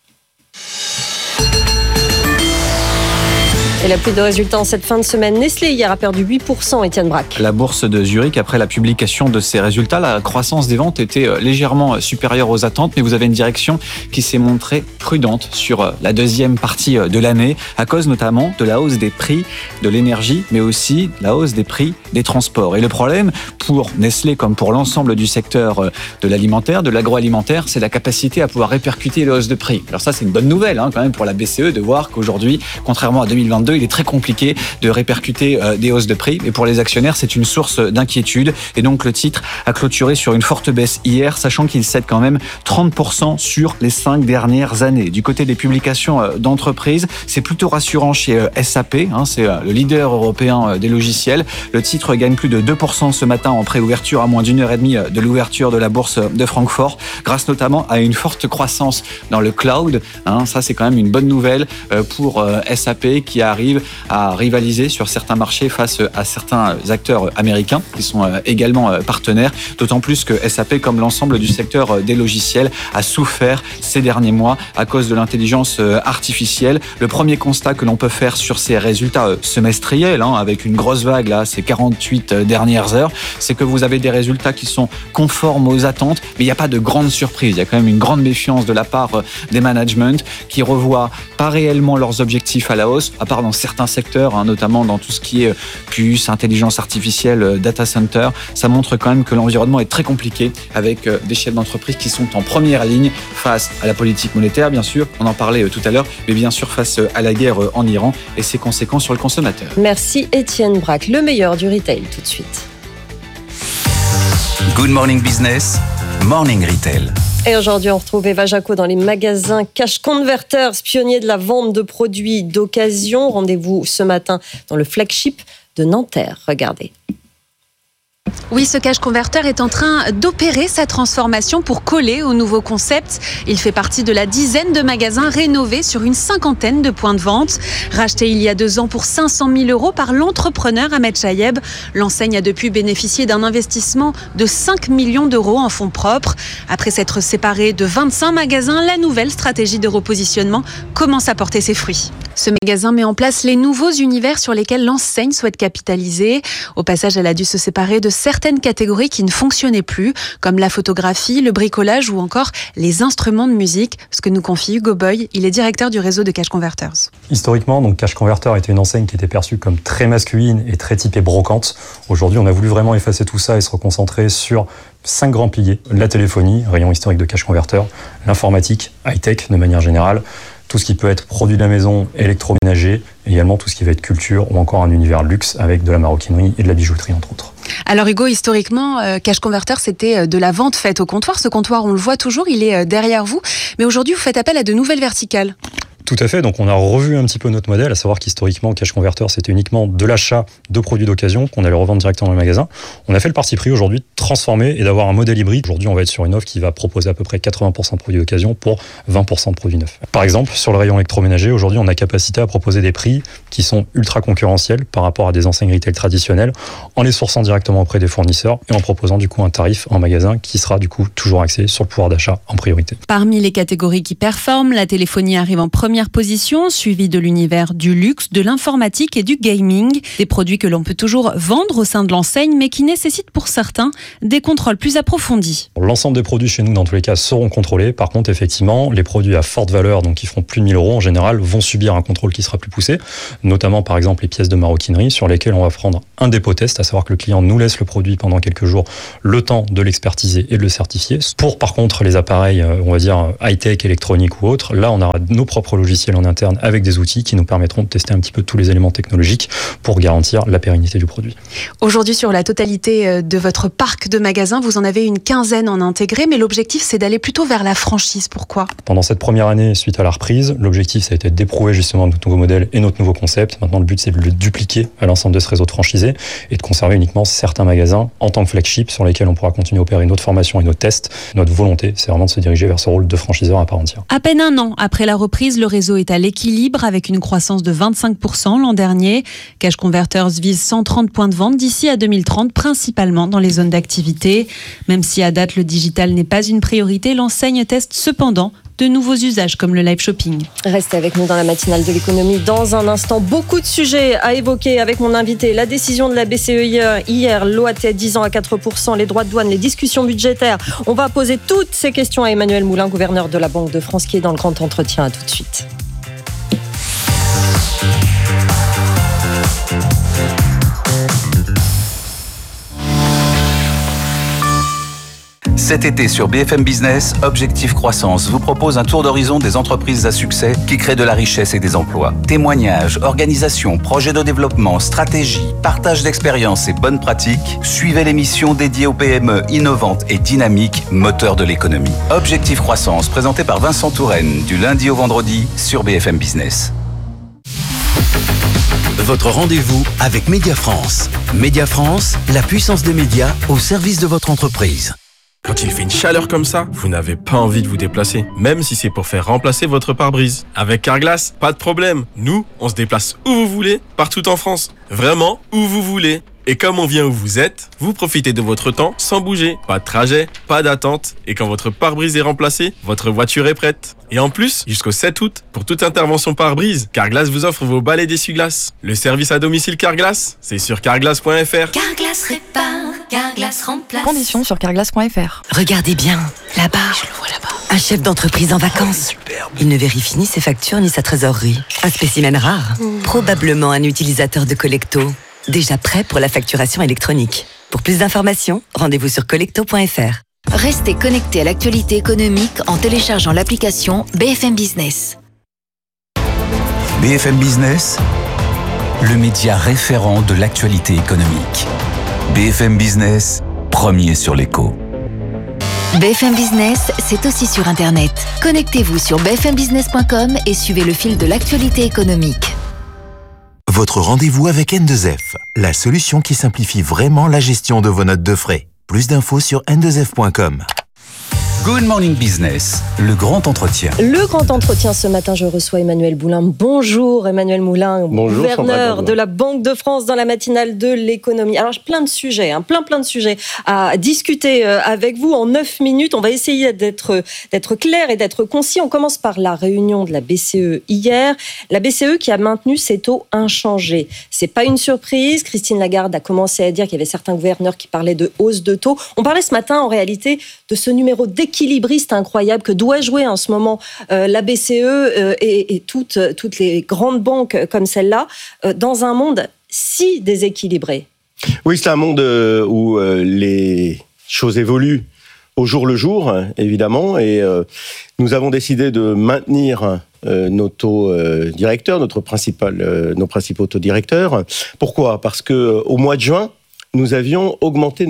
Et la pluie de résultats en cette fin de semaine. Nestlé hier a perdu huit pour cent, Étienne Braque. La bourse de Zurich, après la publication de ses résultats, la croissance des ventes était légèrement supérieure aux attentes, mais vous avez une direction qui s'est montrée prudente sur la deuxième partie de l'année, à cause notamment de la hausse des prix de l'énergie, mais aussi de la hausse des prix des transports. Et le problème, pour Nestlé comme pour l'ensemble du secteur de l'alimentaire, de l'agroalimentaire, c'est la capacité à pouvoir répercuter les hausses de prix. Alors ça, c'est une bonne nouvelle hein, quand même pour la B C E de voir qu'aujourd'hui, contrairement à deux mille vingt-deux, il est très compliqué de répercuter euh, des hausses de prix. Et pour les actionnaires, c'est une source d'inquiétude. Et donc, le titre a clôturé sur une forte baisse hier, sachant qu'il cède quand même trente pour cent sur les cinq dernières années. Du côté des publications euh, d'entreprises, c'est plutôt rassurant chez euh, S A P. Hein, c'est euh, le leader européen euh, des logiciels. Le titre gagne plus de deux pour cent ce matin en préouverture à moins d'une heure et demie de l'ouverture de la bourse de Francfort, grâce notamment à une forte croissance dans le cloud. Hein, ça, c'est quand même une bonne nouvelle euh, pour euh, S A P qui arrive à rivaliser sur certains marchés face à certains acteurs américains qui sont également partenaires, d'autant plus que S A P, comme l'ensemble du secteur des logiciels, a souffert ces derniers mois à cause de l'intelligence artificielle. Le premier constat que l'on peut faire sur ces résultats semestriels, hein, avec une grosse vague là, ces quarante-huit dernières heures, c'est que vous avez des résultats qui sont conformes aux attentes, mais il n'y a pas de grande surprise. Il y a quand même une grande méfiance de la part des managements qui revoient pas réellement leurs objectifs à la hausse, à part dans certains secteurs, hein, notamment dans tout ce qui est puce, intelligence artificielle, data center. Ça montre quand même que l'environnement est très compliqué avec des chefs d'entreprise qui sont en première ligne face à la politique monétaire, bien sûr, on en parlait tout à l'heure, mais bien sûr face à la guerre en Iran et ses conséquences sur le consommateur. Merci Étienne Braque. Le meilleur du retail tout de suite. Good Morning Business, Morning Retail. Et aujourd'hui, on retrouve Eva Jaco dans les magasins Cash Converters, pionnier de la vente de produits d'occasion. Rendez-vous ce matin dans le flagship de Nanterre. Regardez. Oui, ce cash converter est en train d'opérer sa transformation pour coller au nouveau concept. Il fait partie de la dizaine de magasins rénovés sur une cinquantaine de points de vente. Racheté il y a deux ans pour cinq cent mille euros par l'entrepreneur Ahmed Chayeb, l'enseigne a depuis bénéficié d'un investissement de cinq millions d'euros en fonds propres. Après s'être séparée de vingt-cinq magasins, la nouvelle stratégie de repositionnement commence à porter ses fruits. Ce magasin met en place les nouveaux univers sur lesquels l'enseigne souhaite capitaliser. Au passage, elle a dû se séparer de certaines catégories qui ne fonctionnaient plus, comme la photographie, le bricolage ou encore les instruments de musique, ce que nous confie Hugo Boy. Il est directeur du réseau de Cash Converters. Historiquement, donc Cash Converter était une enseigne qui était perçue comme très masculine et très typée brocante. Aujourd'hui, on a voulu vraiment effacer tout ça et se reconcentrer sur cinq grands piliers. La téléphonie, rayon historique de Cash Converter, l'informatique, high-tech de manière générale, tout ce qui peut être produit de la maison, électroménager, également tout ce qui va être culture ou encore un univers luxe avec de la maroquinerie et de la bijouterie entre autres. Alors Hugo, historiquement, euh, Cash Converter, c'était de la vente faite au comptoir. Ce comptoir, on le voit toujours, il est derrière vous. Mais aujourd'hui, vous faites appel à de nouvelles verticales. Tout à fait, donc on a revu un petit peu notre modèle, à savoir qu'historiquement, Cash Converter, c'était uniquement de l'achat de produits d'occasion qu'on allait revendre directement dans le magasin. On a fait le parti pris aujourd'hui de transformer et d'avoir un modèle hybride. Aujourd'hui, on va être sur une offre qui va proposer à peu près quatre-vingts pour cent de produits d'occasion pour vingt pour cent de produits neufs. Par exemple, sur le rayon électroménager, aujourd'hui, on a capacité à proposer des prix qui sont ultra concurrentiels par rapport à des enseignes retail traditionnelles, en les sourçant directement auprès des fournisseurs et en proposant du coup un tarif en magasin qui sera du coup toujours axé sur le pouvoir d'achat en priorité. Parmi les catégories qui performent, la téléphonie arrive en première position, suivie de l'univers du luxe, de l'informatique et du gaming, des produits que l'on peut toujours vendre au sein de l'enseigne, mais qui nécessitent pour certains des contrôles plus approfondis. L'ensemble des produits chez nous, dans tous les cas, seront contrôlés. Par contre, effectivement, les produits à forte valeur, donc qui feront plus de mille euros en général, vont subir un contrôle qui sera plus poussé, notamment par exemple les pièces de maroquinerie sur lesquelles on va prendre un dépôt test, à savoir que le client nous laisse le produit pendant quelques jours, le temps de l'expertiser et de le certifier. Pour par contre les appareils, on va dire high-tech, électroniques ou autres, là on aura nos propres logiciels en interne avec des outils qui nous permettront de tester un petit peu tous les éléments technologiques pour garantir la pérennité du produit. Aujourd'hui, sur la totalité de votre parc de magasins, vous en avez une quinzaine en intégré, mais l'objectif c'est d'aller plutôt vers la franchise. Pourquoi ? Pendant cette première année, suite à la reprise, l'objectif ça a été d'éprouver justement notre nouveau modèle et notre nouveau concept. Maintenant le but c'est de le dupliquer à l'ensemble de ce réseau de franchisés et de conserver uniquement certains magasins en tant que flagship sur lesquels on pourra continuer à opérer notre formation et notre tests. Notre volonté c'est vraiment de se diriger vers ce rôle de franchiseur à part entière. À peine un an après la reprise, le réseau est à l'équilibre avec une croissance de vingt-cinq pour cent l'an dernier. Cash Converters vise cent trente points de vente d'ici à deux mille trente, principalement dans les zones d'activité. Même si à date le digital n'est pas une priorité, l'enseigne teste cependant de nouveaux usages comme le live shopping. Restez avec nous dans la matinale de l'économie. Dans un instant, beaucoup de sujets à évoquer avec mon invité. La décision de la B C E hier, hier l'O A T à dix ans à quatre pour cent, les droits de douane, les discussions budgétaires. On va poser toutes ces questions à Emmanuel Moulin, gouverneur de la Banque de France, qui est dans le grand entretien. À tout de suite. Cet été sur B F M Business, Objectif Croissance vous propose un tour d'horizon des entreprises à succès qui créent de la richesse et des emplois. Témoignages, organisations, projets de développement, stratégies, partage d'expériences et bonnes pratiques. Suivez l'émission dédiée aux P M E innovantes et dynamiques, moteurs de l'économie. Objectif Croissance, présenté par Vincent Touraine, du lundi au vendredi sur B F M Business. Votre rendez-vous avec Média France. Média France, la puissance des médias au service de votre entreprise. Quand il fait une chaleur comme ça, vous n'avez pas envie de vous déplacer, même si c'est pour faire remplacer votre pare-brise. Avec Carglass, pas de problème. Nous, on se déplace où vous voulez, partout en France. Vraiment, où vous voulez. Et comme on vient où vous êtes, vous profitez de votre temps sans bouger. Pas de trajet, pas d'attente. Et quand votre pare-brise est remplacé, votre voiture est prête. Et en plus, jusqu'au sept août, pour toute intervention pare-brise, Carglass vous offre vos balais d'essuie-glace. Le service à domicile Carglass, c'est sur carglass point f r. Carglass répare, Carglass remplace. Conditions sur carglass point f r. Regardez bien, là-bas. Je le vois là-bas. Un chef d'entreprise en vacances. Superbe. Il ne vérifie ni ses factures ni sa trésorerie. Un spécimen rare. Mmh. Probablement un utilisateur de Collecto. Déjà prêt pour la facturation électronique. Pour plus d'informations, rendez-vous sur collecto point f r. Restez connectés à l'actualité économique en téléchargeant l'application B F M Business. B F M Business, le média référent de l'actualité économique. B F M Business, premier sur l'écho. B F M Business, c'est aussi sur Internet. Connectez-vous sur b f m business point com et suivez le fil de l'actualité économique. Votre rendez-vous avec N deux F, la solution qui simplifie vraiment la gestion de vos notes de frais. Plus d'infos sur n deux f point com. Good Morning Business, le grand entretien. Le grand entretien ce matin, je reçois Emmanuel Moulin. Bonjour Emmanuel Moulin, Bonjour, gouverneur de la Banque de France dans la matinale de l'économie. Alors plein de sujets, hein, plein plein de sujets à discuter avec vous en neuf minutes. On va essayer d'être, d'être clair et d'être concis. On commence par la réunion de la B C E hier. La B C E qui a maintenu ses taux inchangés. C'est pas une surprise. Christine Lagarde a commencé à dire qu'il y avait certains gouverneurs qui parlaient de hausse de taux. On parlait ce matin en réalité de ce numéro d'équilibriste incroyable que doit jouer en ce moment euh, la B C E euh, et, et toutes, toutes les grandes banques comme celle-là euh, dans un monde si déséquilibré. Oui, c'est un monde euh, où euh, les choses évoluent au jour le jour, évidemment, et euh, nous avons décidé de maintenir euh, nos taux euh, directeurs, notre principal, euh, nos principaux taux directeurs. Pourquoi ? Parce que euh, au mois de juin, nous avions augmenté nos taux.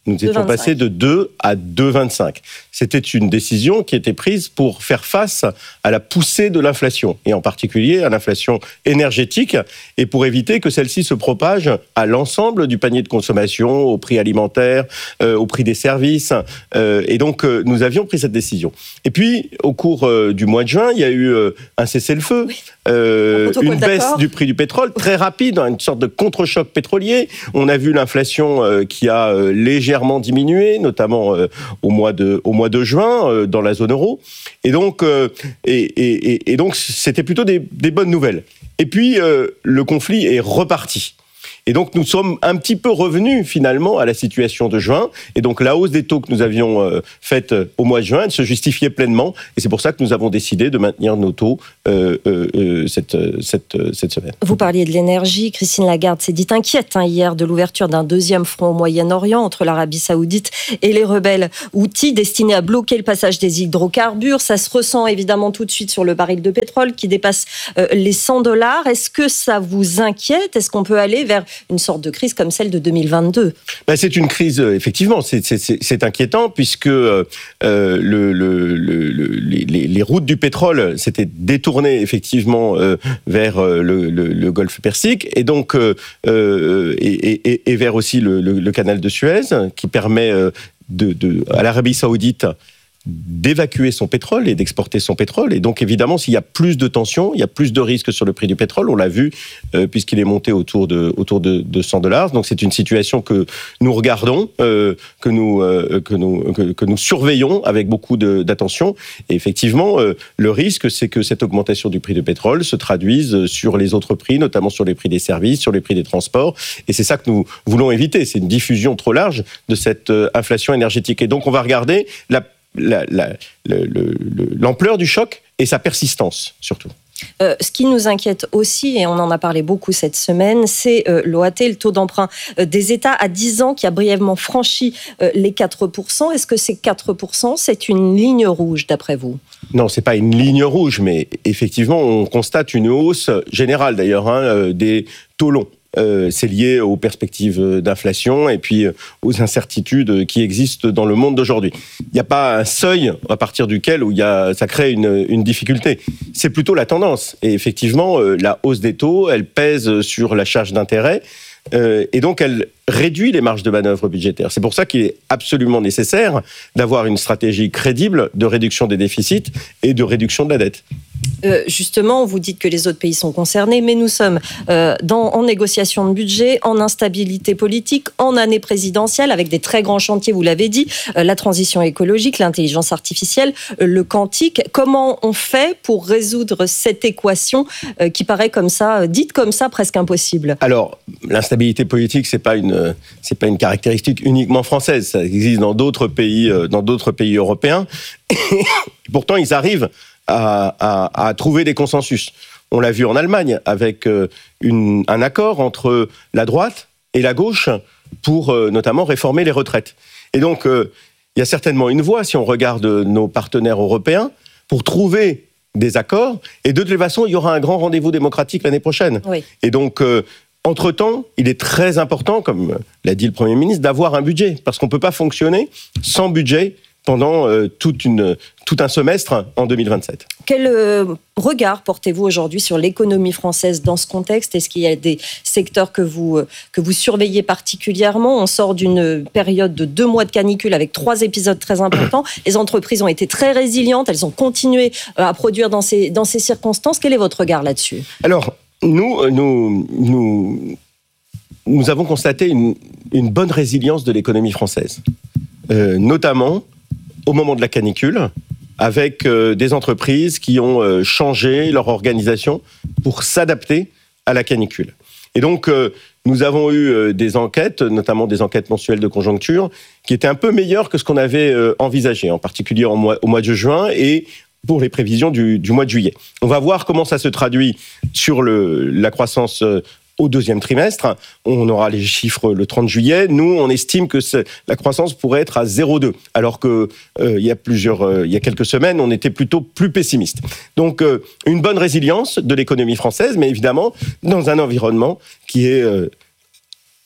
Nous étions passés de deux à deux virgule vingt-cinq. C'était une décision qui était prise pour faire face à la poussée de l'inflation, et en particulier à l'inflation énergétique, et pour éviter que celle-ci se propage à l'ensemble du panier de consommation, au prix alimentaire, euh, au prix des services. Euh, et donc, euh, nous avions pris cette décision. Et puis, au cours euh, du mois de juin, il y a eu euh, un cessez-le-feu, oui. euh, une baisse d'accord. du prix du pétrole très rapide, une sorte de contre-choc pétrolier. On a vu l'inflation euh, qui a euh, légèrement diminué, notamment euh, au mois de au mois de juin euh, dans la zone euro. Et donc euh, et, et, et donc c'était plutôt des, des bonnes nouvelles. Et puis euh, le conflit est reparti. Et donc, nous sommes un petit peu revenus, finalement, à la situation de juin. Et donc, la hausse des taux que nous avions euh, faite au mois de juin, elle se justifiait pleinement. Et c'est pour ça que nous avons décidé de maintenir nos taux euh, euh, cette, cette, cette semaine. Vous parliez de l'énergie. Christine Lagarde s'est dite inquiète hein, hier de l'ouverture d'un deuxième front au Moyen-Orient entre l'Arabie Saoudite et les rebelles houthis destinés à bloquer le passage des hydrocarbures. Ça se ressent évidemment tout de suite sur le baril de pétrole qui dépasse euh, les cent dollars. Est-ce que ça vous inquiète ? Est-ce qu'on peut aller vers une sorte de crise comme celle de deux mille vingt-deux? Ben, c'est une crise, effectivement, c'est, c'est, c'est inquiétant puisque euh, le, le, le, les, les routes du pétrole s'étaient détournées effectivement euh, vers le, le, le golfe Persique et donc euh, et, et, et vers aussi le, le, le canal de Suez qui permet de, de, à l'Arabie Saoudite d'évacuer son pétrole et d'exporter son pétrole. Et donc, évidemment, s'il y a plus de tensions, il y a plus de risques sur le prix du pétrole. On l'a vu, euh, puisqu'il est monté autour de, autour de, de cent dollars. Donc, c'est une situation que nous regardons, euh, que, nous, euh, que, nous, que, que nous surveillons avec beaucoup de, d'attention. Et effectivement, euh, le risque, c'est que cette augmentation du prix du pétrole se traduise sur les autres prix, notamment sur les prix des services, sur les prix des transports. Et c'est ça que nous voulons éviter. C'est une diffusion trop large de cette euh, inflation énergétique. Et donc, on va regarder la La, la, le, le, l'ampleur du choc et sa persistance, surtout. Euh, ce qui nous inquiète aussi, et on en a parlé beaucoup cette semaine, c'est euh, l'O A T, le taux d'emprunt euh, des États à dix ans qui a brièvement franchi euh, les quatre pour cent. Est-ce que ces quatre pour cent, c'est une ligne rouge, d'après vous ? Non, c'est pas une ligne rouge, mais effectivement, on constate une hausse générale, d'ailleurs, hein, des taux longs. Euh, c'est lié aux perspectives d'inflation et puis aux incertitudes qui existent dans le monde d'aujourd'hui. Il n'y a pas un seuil à partir duquel où il y a, ça crée une, une difficulté. C'est plutôt la tendance. Et effectivement, euh, la hausse des taux, elle pèse sur la charge d'intérêt euh, et donc elle réduit les marges de manœuvre budgétaires. C'est pour ça qu'il est absolument nécessaire d'avoir une stratégie crédible de réduction des déficits et de réduction de la dette. Euh, justement, vous dites que les autres pays sont concernés, mais nous sommes euh, dans, en négociation de budget, en instabilité politique, en année présidentielle, avec des très grands chantiers, vous l'avez dit, euh, la transition écologique, l'intelligence artificielle, euh, le quantique. Comment on fait pour résoudre cette équation euh, qui paraît comme ça, euh, dite comme ça, presque impossible ? Alors, l'instabilité politique, c'est pas une, c'est pas une caractéristique uniquement française. Ça existe dans d'autres pays, euh, dans d'autres pays européens. Et pourtant, ils arrivent À, à, à trouver des consensus. On l'a vu en Allemagne avec euh, une, un accord entre la droite et la gauche pour euh, notamment réformer les retraites. Et donc, euh, il y a certainement une voie, si on regarde nos partenaires européens, pour trouver des accords. Et de toute façon, il y aura un grand rendez-vous démocratique l'année prochaine. Oui. Et donc, euh, entre-temps, il est très important, comme l'a dit le Premier ministre, d'avoir un budget. Parce qu'on ne peut pas fonctionner sans budget pendant euh, toute une, tout un semestre en deux mille vingt-sept. Quel euh, regard portez-vous aujourd'hui sur l'économie française dans ce contexte ? Est-ce qu'il y a des secteurs que vous, euh, que vous surveillez particulièrement ? On sort d'une période de deux mois de canicule avec trois épisodes très importants. Les entreprises ont été très résilientes, elles ont continué euh, à produire dans ces, dans ces circonstances. Quel est votre regard là-dessus ? Alors, nous, nous, nous, nous avons constaté une, une bonne résilience de l'économie française, euh, notamment au moment de la canicule, avec euh, des entreprises qui ont euh, changé leur organisation pour s'adapter à la canicule. Et donc, euh, nous avons eu euh, des enquêtes, notamment des enquêtes mensuelles de conjoncture, qui étaient un peu meilleures que ce qu'on avait euh, envisagé, en particulier en mois, au mois de juin et pour les prévisions du, du mois de juillet. On va voir comment ça se traduit sur le, la croissance euh, au deuxième trimestre. On aura les chiffres le trente juillet. Nous, on estime que la croissance pourrait être à zéro virgule deux, alors que euh, il y a plusieurs, euh, il y a quelques semaines, on était plutôt plus pessimiste. Donc, euh, une bonne résilience de l'économie française, mais évidemment dans un environnement qui est euh,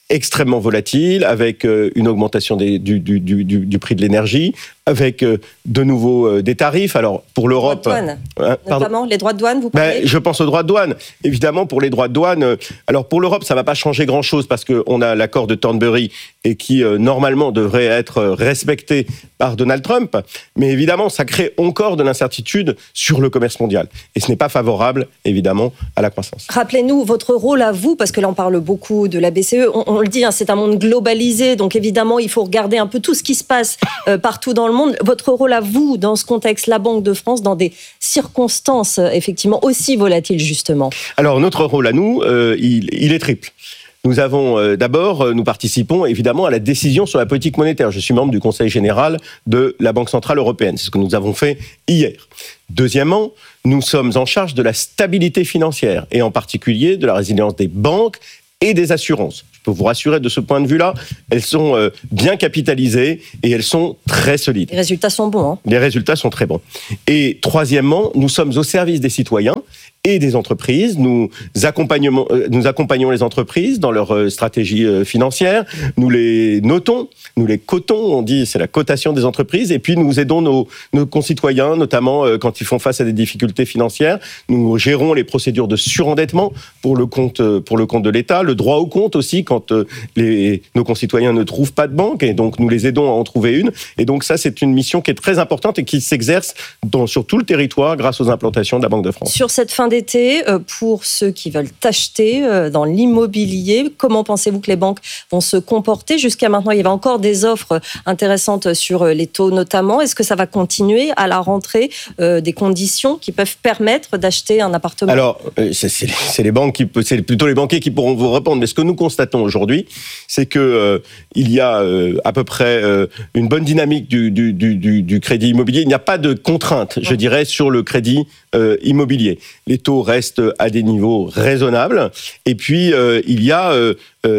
extrêmement volatile, avec euh, une augmentation des, du, du, du, du prix de l'énergie, avec euh, de nouveau euh, des tarifs. Alors, pour l'Europe... Droits de douane, hein, notamment les droits de douane, vous parlez ben, Je pense aux droits de douane. Évidemment, pour les droits de douane, euh, alors pour l'Europe, ça ne va pas changer grand-chose parce qu'on a l'accord de Thornbury et qui, euh, normalement, devrait être respecté par Donald Trump. Mais évidemment, ça crée encore de l'incertitude sur le commerce mondial. Et ce n'est pas favorable, évidemment, à la croissance. Rappelez-nous votre rôle à vous, parce que là, on parle beaucoup de la B C E. On, on le dit, hein, c'est un monde globalisé. Donc, évidemment, il faut regarder un peu tout ce qui se passe euh, partout dans le monde. Votre rôle à vous, dans ce contexte, la Banque de France, dans des circonstances, euh, effectivement, aussi volatiles, justement. Alors, notre rôle à nous, euh, il, il est triple. Nous avons euh, d'abord, euh, nous participons évidemment à la décision sur la politique monétaire. Je suis membre du Conseil général de la Banque centrale européenne. C'est ce que nous avons fait hier. Deuxièmement, nous sommes en charge de la stabilité financière et en particulier de la résilience des banques et des assurances. Je peux vous rassurer de ce point de vue-là, elles sont euh, bien capitalisées et elles sont très solides. Les résultats sont bons. Hein. Les résultats sont très bons. Et troisièmement, nous sommes au service des citoyens et des entreprises. Nous accompagnons, nous accompagnons les entreprises dans leur stratégie financière. Nous les notons, nous les cotons, on dit c'est la cotation des entreprises. Et puis nous aidons nos, nos concitoyens, notamment quand ils font face à des difficultés financières. Nous gérons les procédures de surendettement pour le compte, pour le compte de l'État, le droit au compte aussi quand les, nos concitoyens ne trouvent pas de banque. Et donc nous les aidons à en trouver une. Et donc ça, c'est une mission qui est très importante et qui s'exerce dans, sur tout le territoire grâce aux implantations de la Banque de France. Sur cette fin d'été, pour ceux qui veulent acheter dans l'immobilier, comment pensez-vous que les banques vont se comporter ? Jusqu'à maintenant, il y avait encore des offres intéressantes sur les taux notamment. Est-ce que ça va continuer à la rentrée euh, des conditions qui peuvent permettre d'acheter un appartement ? Alors, c'est, c'est, c'est, les banques qui, c'est plutôt les banquiers qui pourront vous répondre. Mais ce que nous constatons aujourd'hui, c'est qu'il euh, y a euh, à peu près euh, une bonne dynamique du, du, du, du crédit immobilier. Il n'y a pas de contrainte, je dirais, sur le crédit euh, immobilier. Les taux restent à des niveaux raisonnables. Et puis, euh, il y a euh,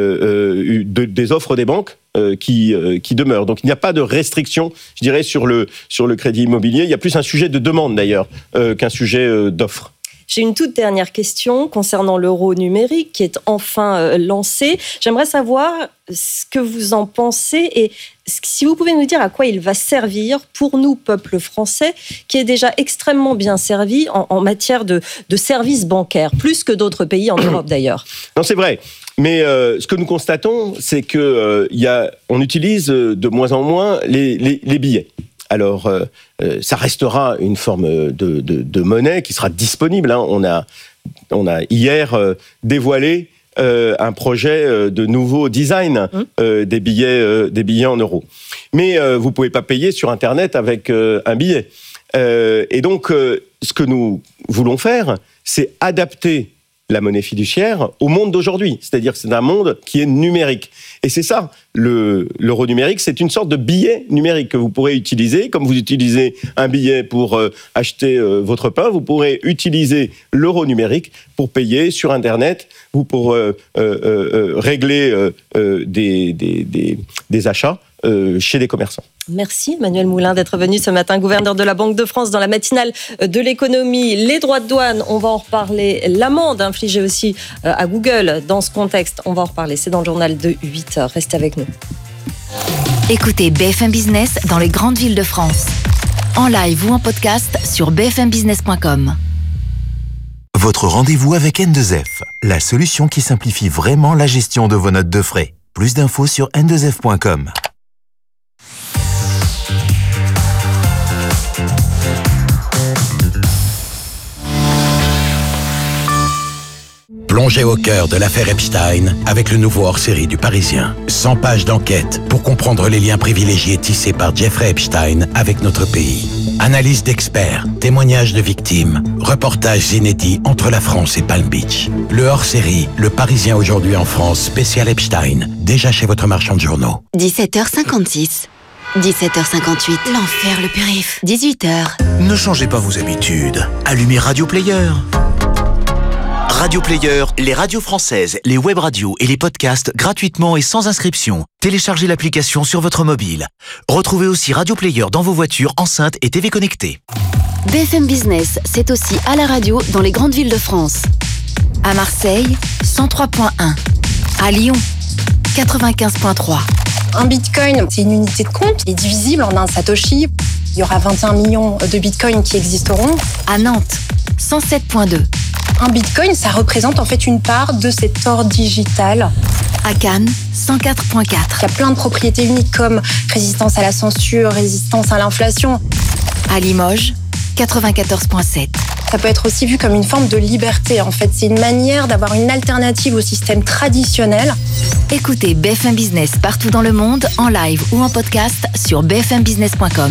euh, de, des offres des banques euh, qui, euh, qui demeurent. Donc, il n'y a pas de restriction, je dirais, sur le, sur le crédit immobilier. Il y a plus un sujet de demande, d'ailleurs, euh, qu'un sujet euh, d'offre. J'ai une toute dernière question concernant l'euro numérique qui est enfin euh, lancé. J'aimerais savoir ce que vous en pensez et si vous pouvez nous dire à quoi il va servir pour nous, peuple français, qui est déjà extrêmement bien servi en, en matière de, de services bancaires, plus que d'autres pays en Europe d'ailleurs. Non, c'est vrai. Mais euh, ce que nous constatons, c'est que euh, y a, on utilise de moins en moins les, les, les billets. Alors, euh, ça restera une forme de, de, de monnaie qui sera disponible. Hein. On a, on a hier euh, dévoilé euh, un projet euh, de nouveau design euh, des billets, euh, des billets en euros. Mais euh, vous pouvez pas payer sur Internet avec euh, un billet. Euh, et donc, euh, ce que nous voulons faire, c'est adapter la monnaie fiduciaire au monde d'aujourd'hui. C'est-à-dire que c'est un monde qui est numérique. Et c'est ça, le, l'euro numérique, c'est une sorte de billet numérique que vous pourrez utiliser. Comme vous utilisez un billet pour euh, acheter euh, votre pain, vous pourrez utiliser l'euro numérique pour payer sur Internet ou pour euh, euh, euh, régler euh, euh, des, des, des, des achats euh, chez des commerçants. Merci Emmanuel Moulin d'être venu ce matin, gouverneur de la Banque de France, dans la matinale de l'économie. Les droits de douane, on va en reparler. L'amende infligée aussi à Google dans ce contexte, on va en reparler. C'est dans le journal de huit heures. Restez avec nous. Écoutez B F M Business dans les grandes villes de France. En live ou en podcast sur b f m business point com. Votre rendez-vous avec N deux F, la solution qui simplifie vraiment la gestion de vos notes de frais. Plus d'infos sur n deux f point com. Plongez au cœur de l'affaire Epstein avec le nouveau hors-série du Parisien. cent pages d'enquête pour comprendre les liens privilégiés tissés par Jeffrey Epstein avec notre pays. Analyse d'experts, témoignages de victimes, reportages inédits entre la France et Palm Beach. Le hors-série Le Parisien aujourd'hui en France, spécial Epstein, déjà chez votre marchand de journaux. dix-sept heures cinquante-six. dix-sept heures cinquante-huit. L'enfer, le périph'. dix-huit heures. Ne changez pas vos habitudes. Allumez Radio Player. Radio Player, les radios françaises, les web radios et les podcasts gratuitement et sans inscription. Téléchargez l'application sur votre mobile. Retrouvez aussi Radio Player dans vos voitures, enceintes et T V connectées. B F M Business, c'est aussi à la radio dans les grandes villes de France. À Marseille, cent trois point un. À Lyon, quatre-vingt-quinze virgule trois. Un bitcoin, c'est une unité de compte qui est divisible en un satoshi. Il y aura vingt et un millions de bitcoins qui existeront. À Nantes, cent sept virgule deux. Un bitcoin, ça représente en fait une part de cet or digital. À Cannes, cent quatre virgule quatre. Il y a plein de propriétés uniques comme résistance à la censure, résistance à l'inflation. À Limoges, quatre-vingt-quatorze virgule sept. Ça peut être aussi vu comme une forme de liberté. En fait, c'est une manière d'avoir une alternative au système traditionnel. Écoutez B F M Business partout dans le monde, en live ou en podcast sur b f m business point com.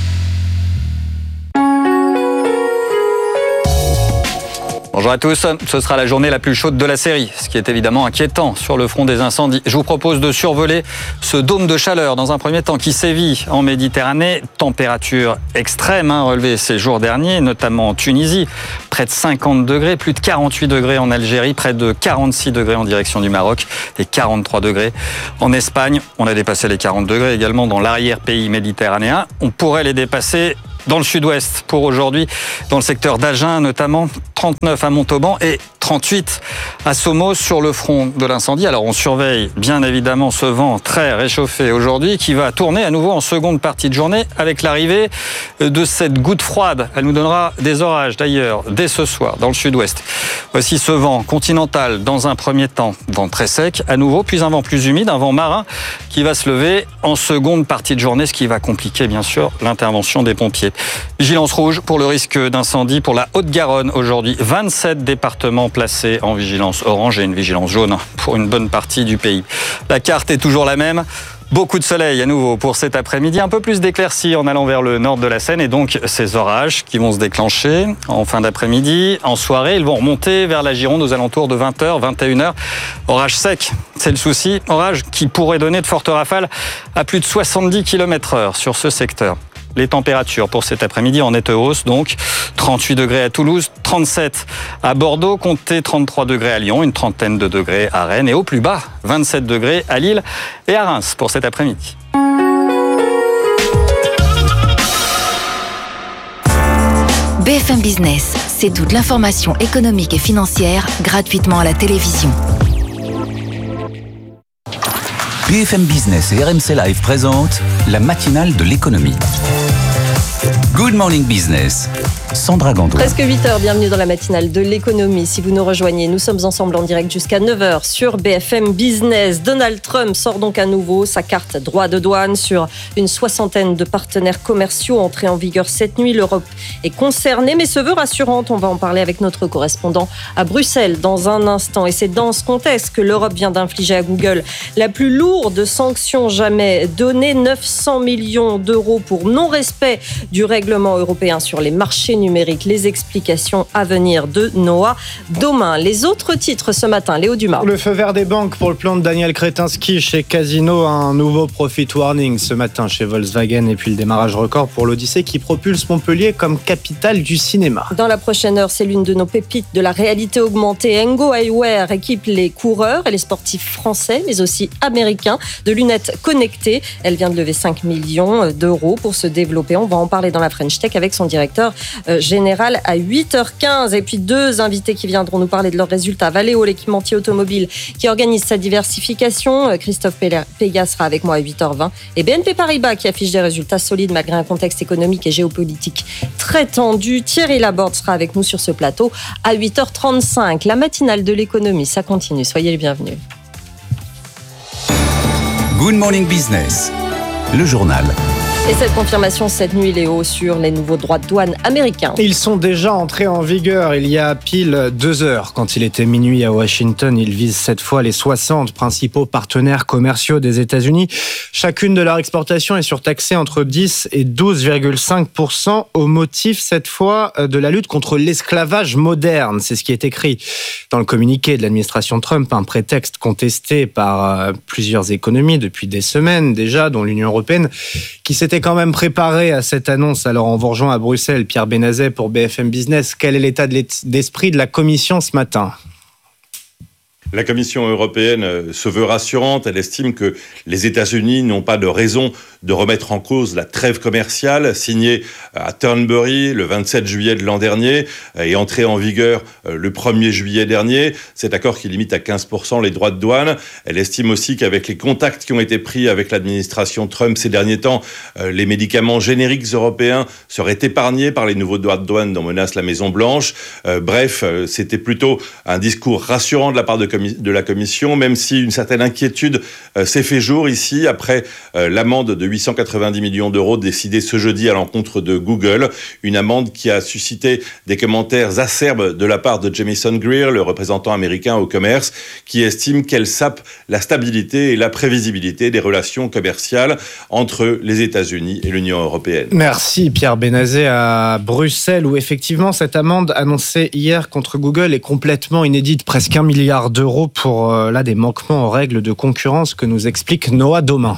Bonjour à tous, ce sera la journée la plus chaude de la série, ce qui est évidemment inquiétant sur le front des incendies. Je vous propose de survoler ce dôme de chaleur dans un premier temps qui sévit en Méditerranée. Température extrême hein, relevée ces jours derniers, notamment en Tunisie, près de cinquante degrés, plus de quarante-huit degrés en Algérie, près de quarante-six degrés en direction du Maroc et quarante-trois degrés en Espagne. On a dépassé les quarante degrés également dans l'arrière-pays méditerranéen. On pourrait les dépasser dans le sud-ouest pour aujourd'hui, dans le secteur d'Agen notamment, trente-neuf à Montauban et trente-huit à Somos sur le front de l'incendie. Alors on surveille bien évidemment ce vent très réchauffé aujourd'hui qui va tourner à nouveau en seconde partie de journée avec l'arrivée de cette goutte froide. Elle nous donnera des orages d'ailleurs dès ce soir dans le sud-ouest. Voici ce vent continental dans un premier temps, vent très sec à nouveau, puis un vent plus humide, un vent marin qui va se lever en seconde partie de journée, ce qui va compliquer bien sûr l'intervention des pompiers. Vigilance rouge pour le risque d'incendie pour la Haute-Garonne aujourd'hui. vingt-sept départements placés en vigilance orange et une vigilance jaune pour une bonne partie du pays. La carte est toujours la même. Beaucoup de soleil à nouveau pour cet après-midi, un peu plus d'éclaircies en allant vers le nord de la Seine et donc ces orages qui vont se déclencher en fin d'après-midi. En soirée, ils vont remonter vers la Gironde aux alentours de vingt heures, vingt et une heures. Orage sec, c'est le souci. Orage qui pourrait donner de fortes rafales à plus de soixante-dix kilomètres heure sur ce secteur. Les températures pour cet après-midi en nette hausse, donc trente-huit degrés à Toulouse, trente-sept à Bordeaux, comptez trente-trois degrés à Lyon, une trentaine de degrés à Rennes et au plus bas, vingt-sept degrés à Lille et à Reims pour cet après-midi. B F M Business, c'est toute l'information économique et financière gratuitement à la télévision. B F M Business et R M C Live présentent la matinale de l'économie. Good Morning Business, Sandra Gandoin. Presque huit heures, bienvenue dans la matinale de l'économie. Si vous nous rejoignez, nous sommes ensemble en direct jusqu'à neuf heures sur B F M Business. Donald Trump sort donc à nouveau sa carte droit de douane sur une soixantaine de partenaires commerciaux entrés en vigueur cette nuit. L'Europe est concernée, mais se veut rassurante. On va en parler avec notre correspondant à Bruxelles dans un instant. Et c'est dans ce contexte que l'Europe vient d'infliger à Google la plus lourde sanction jamais donnée, neuf cents millions d'euros pour non-respect du règlement européen sur les marchés numériques. Les explications à venir de Noah Domain. Les autres titres ce matin, Léo Dumas. Le feu vert des banques pour le plan de Daniel Kretinsky chez Casino, un nouveau profit warning ce matin chez Volkswagen et puis le démarrage record pour l'Odyssée qui propulse Montpellier comme capitale du cinéma. Dans la prochaine heure, c'est l'une de nos pépites de la réalité augmentée. Engo Eyewear équipe les coureurs et les sportifs français mais aussi américains de lunettes connectées. Elle vient de lever cinq millions d'euros pour se développer. On va en parler dans la French Tech avec son directeur général à huit heures quinze. Et puis deux invités qui viendront nous parler de leurs résultats. Valeo, l'équipementier automobile qui organise sa diversification. Christophe Péga sera avec moi à huit heures vingt. Et B N P Paribas qui affiche des résultats solides malgré un contexte économique et géopolitique très tendu. Thierry Laborde sera avec nous sur ce plateau à huit heures trente-cinq. La matinale de l'économie, ça continue. Soyez les bienvenus. Good Morning Business, le journal. Et cette confirmation cette nuit, Léo, sur les nouveaux droits de douane américains. Ils sont déjà entrés en vigueur il y a pile deux heures. Quand il était minuit à Washington, ils visent cette fois les soixante principaux partenaires commerciaux des États-Unis. Chacune de leurs exportations est surtaxée entre dix et douze virgule cinq pour cent au motif cette fois de la lutte contre l'esclavage moderne. C'est ce qui est écrit dans le communiqué de l'administration Trump, un prétexte contesté par plusieurs économies depuis des semaines déjà, dont l'Union européenne, qui s'était quand même préparé à cette annonce. Alors on vous rejoint à Bruxelles, Pierre Benazet pour B F M Business. Quel est l'état d'esprit de la Commission ce matin ? La Commission européenne se veut rassurante. Elle estime que les États-Unis n'ont pas de raison de remettre en cause la trêve commerciale signée à Turnberry le vingt-sept juillet de l'an dernier et entrée en vigueur le premier juillet dernier. Cet accord qui limite à quinze pour cent les droits de douane. Elle estime aussi qu'avec les contacts qui ont été pris avec l'administration Trump ces derniers temps, les médicaments génériques européens seraient épargnés par les nouveaux droits de douane dont menace la Maison-Blanche. Euh, bref, euh, c'était plutôt un discours rassurant de la part de, commi- de la Commission, même si une certaine inquiétude euh, s'est fait jour ici après euh, l'amende de huit cent quatre-vingt-dix millions d'euros décidée ce jeudi à l'encontre de Google. Une amende qui a suscité des commentaires acerbes de la part de Jamieson Greer, le représentant américain au commerce, qui estime qu'elle sape la stabilité et la prévisibilité des relations commerciales entre les États-Unis et l'Union européenne. Merci Pierre Benazet à Bruxelles, où effectivement cette amende annoncée hier contre Google est complètement inédite, presque un milliard d'euros pour euh, là des manquements aux règles de concurrence que nous explique Noah Domain.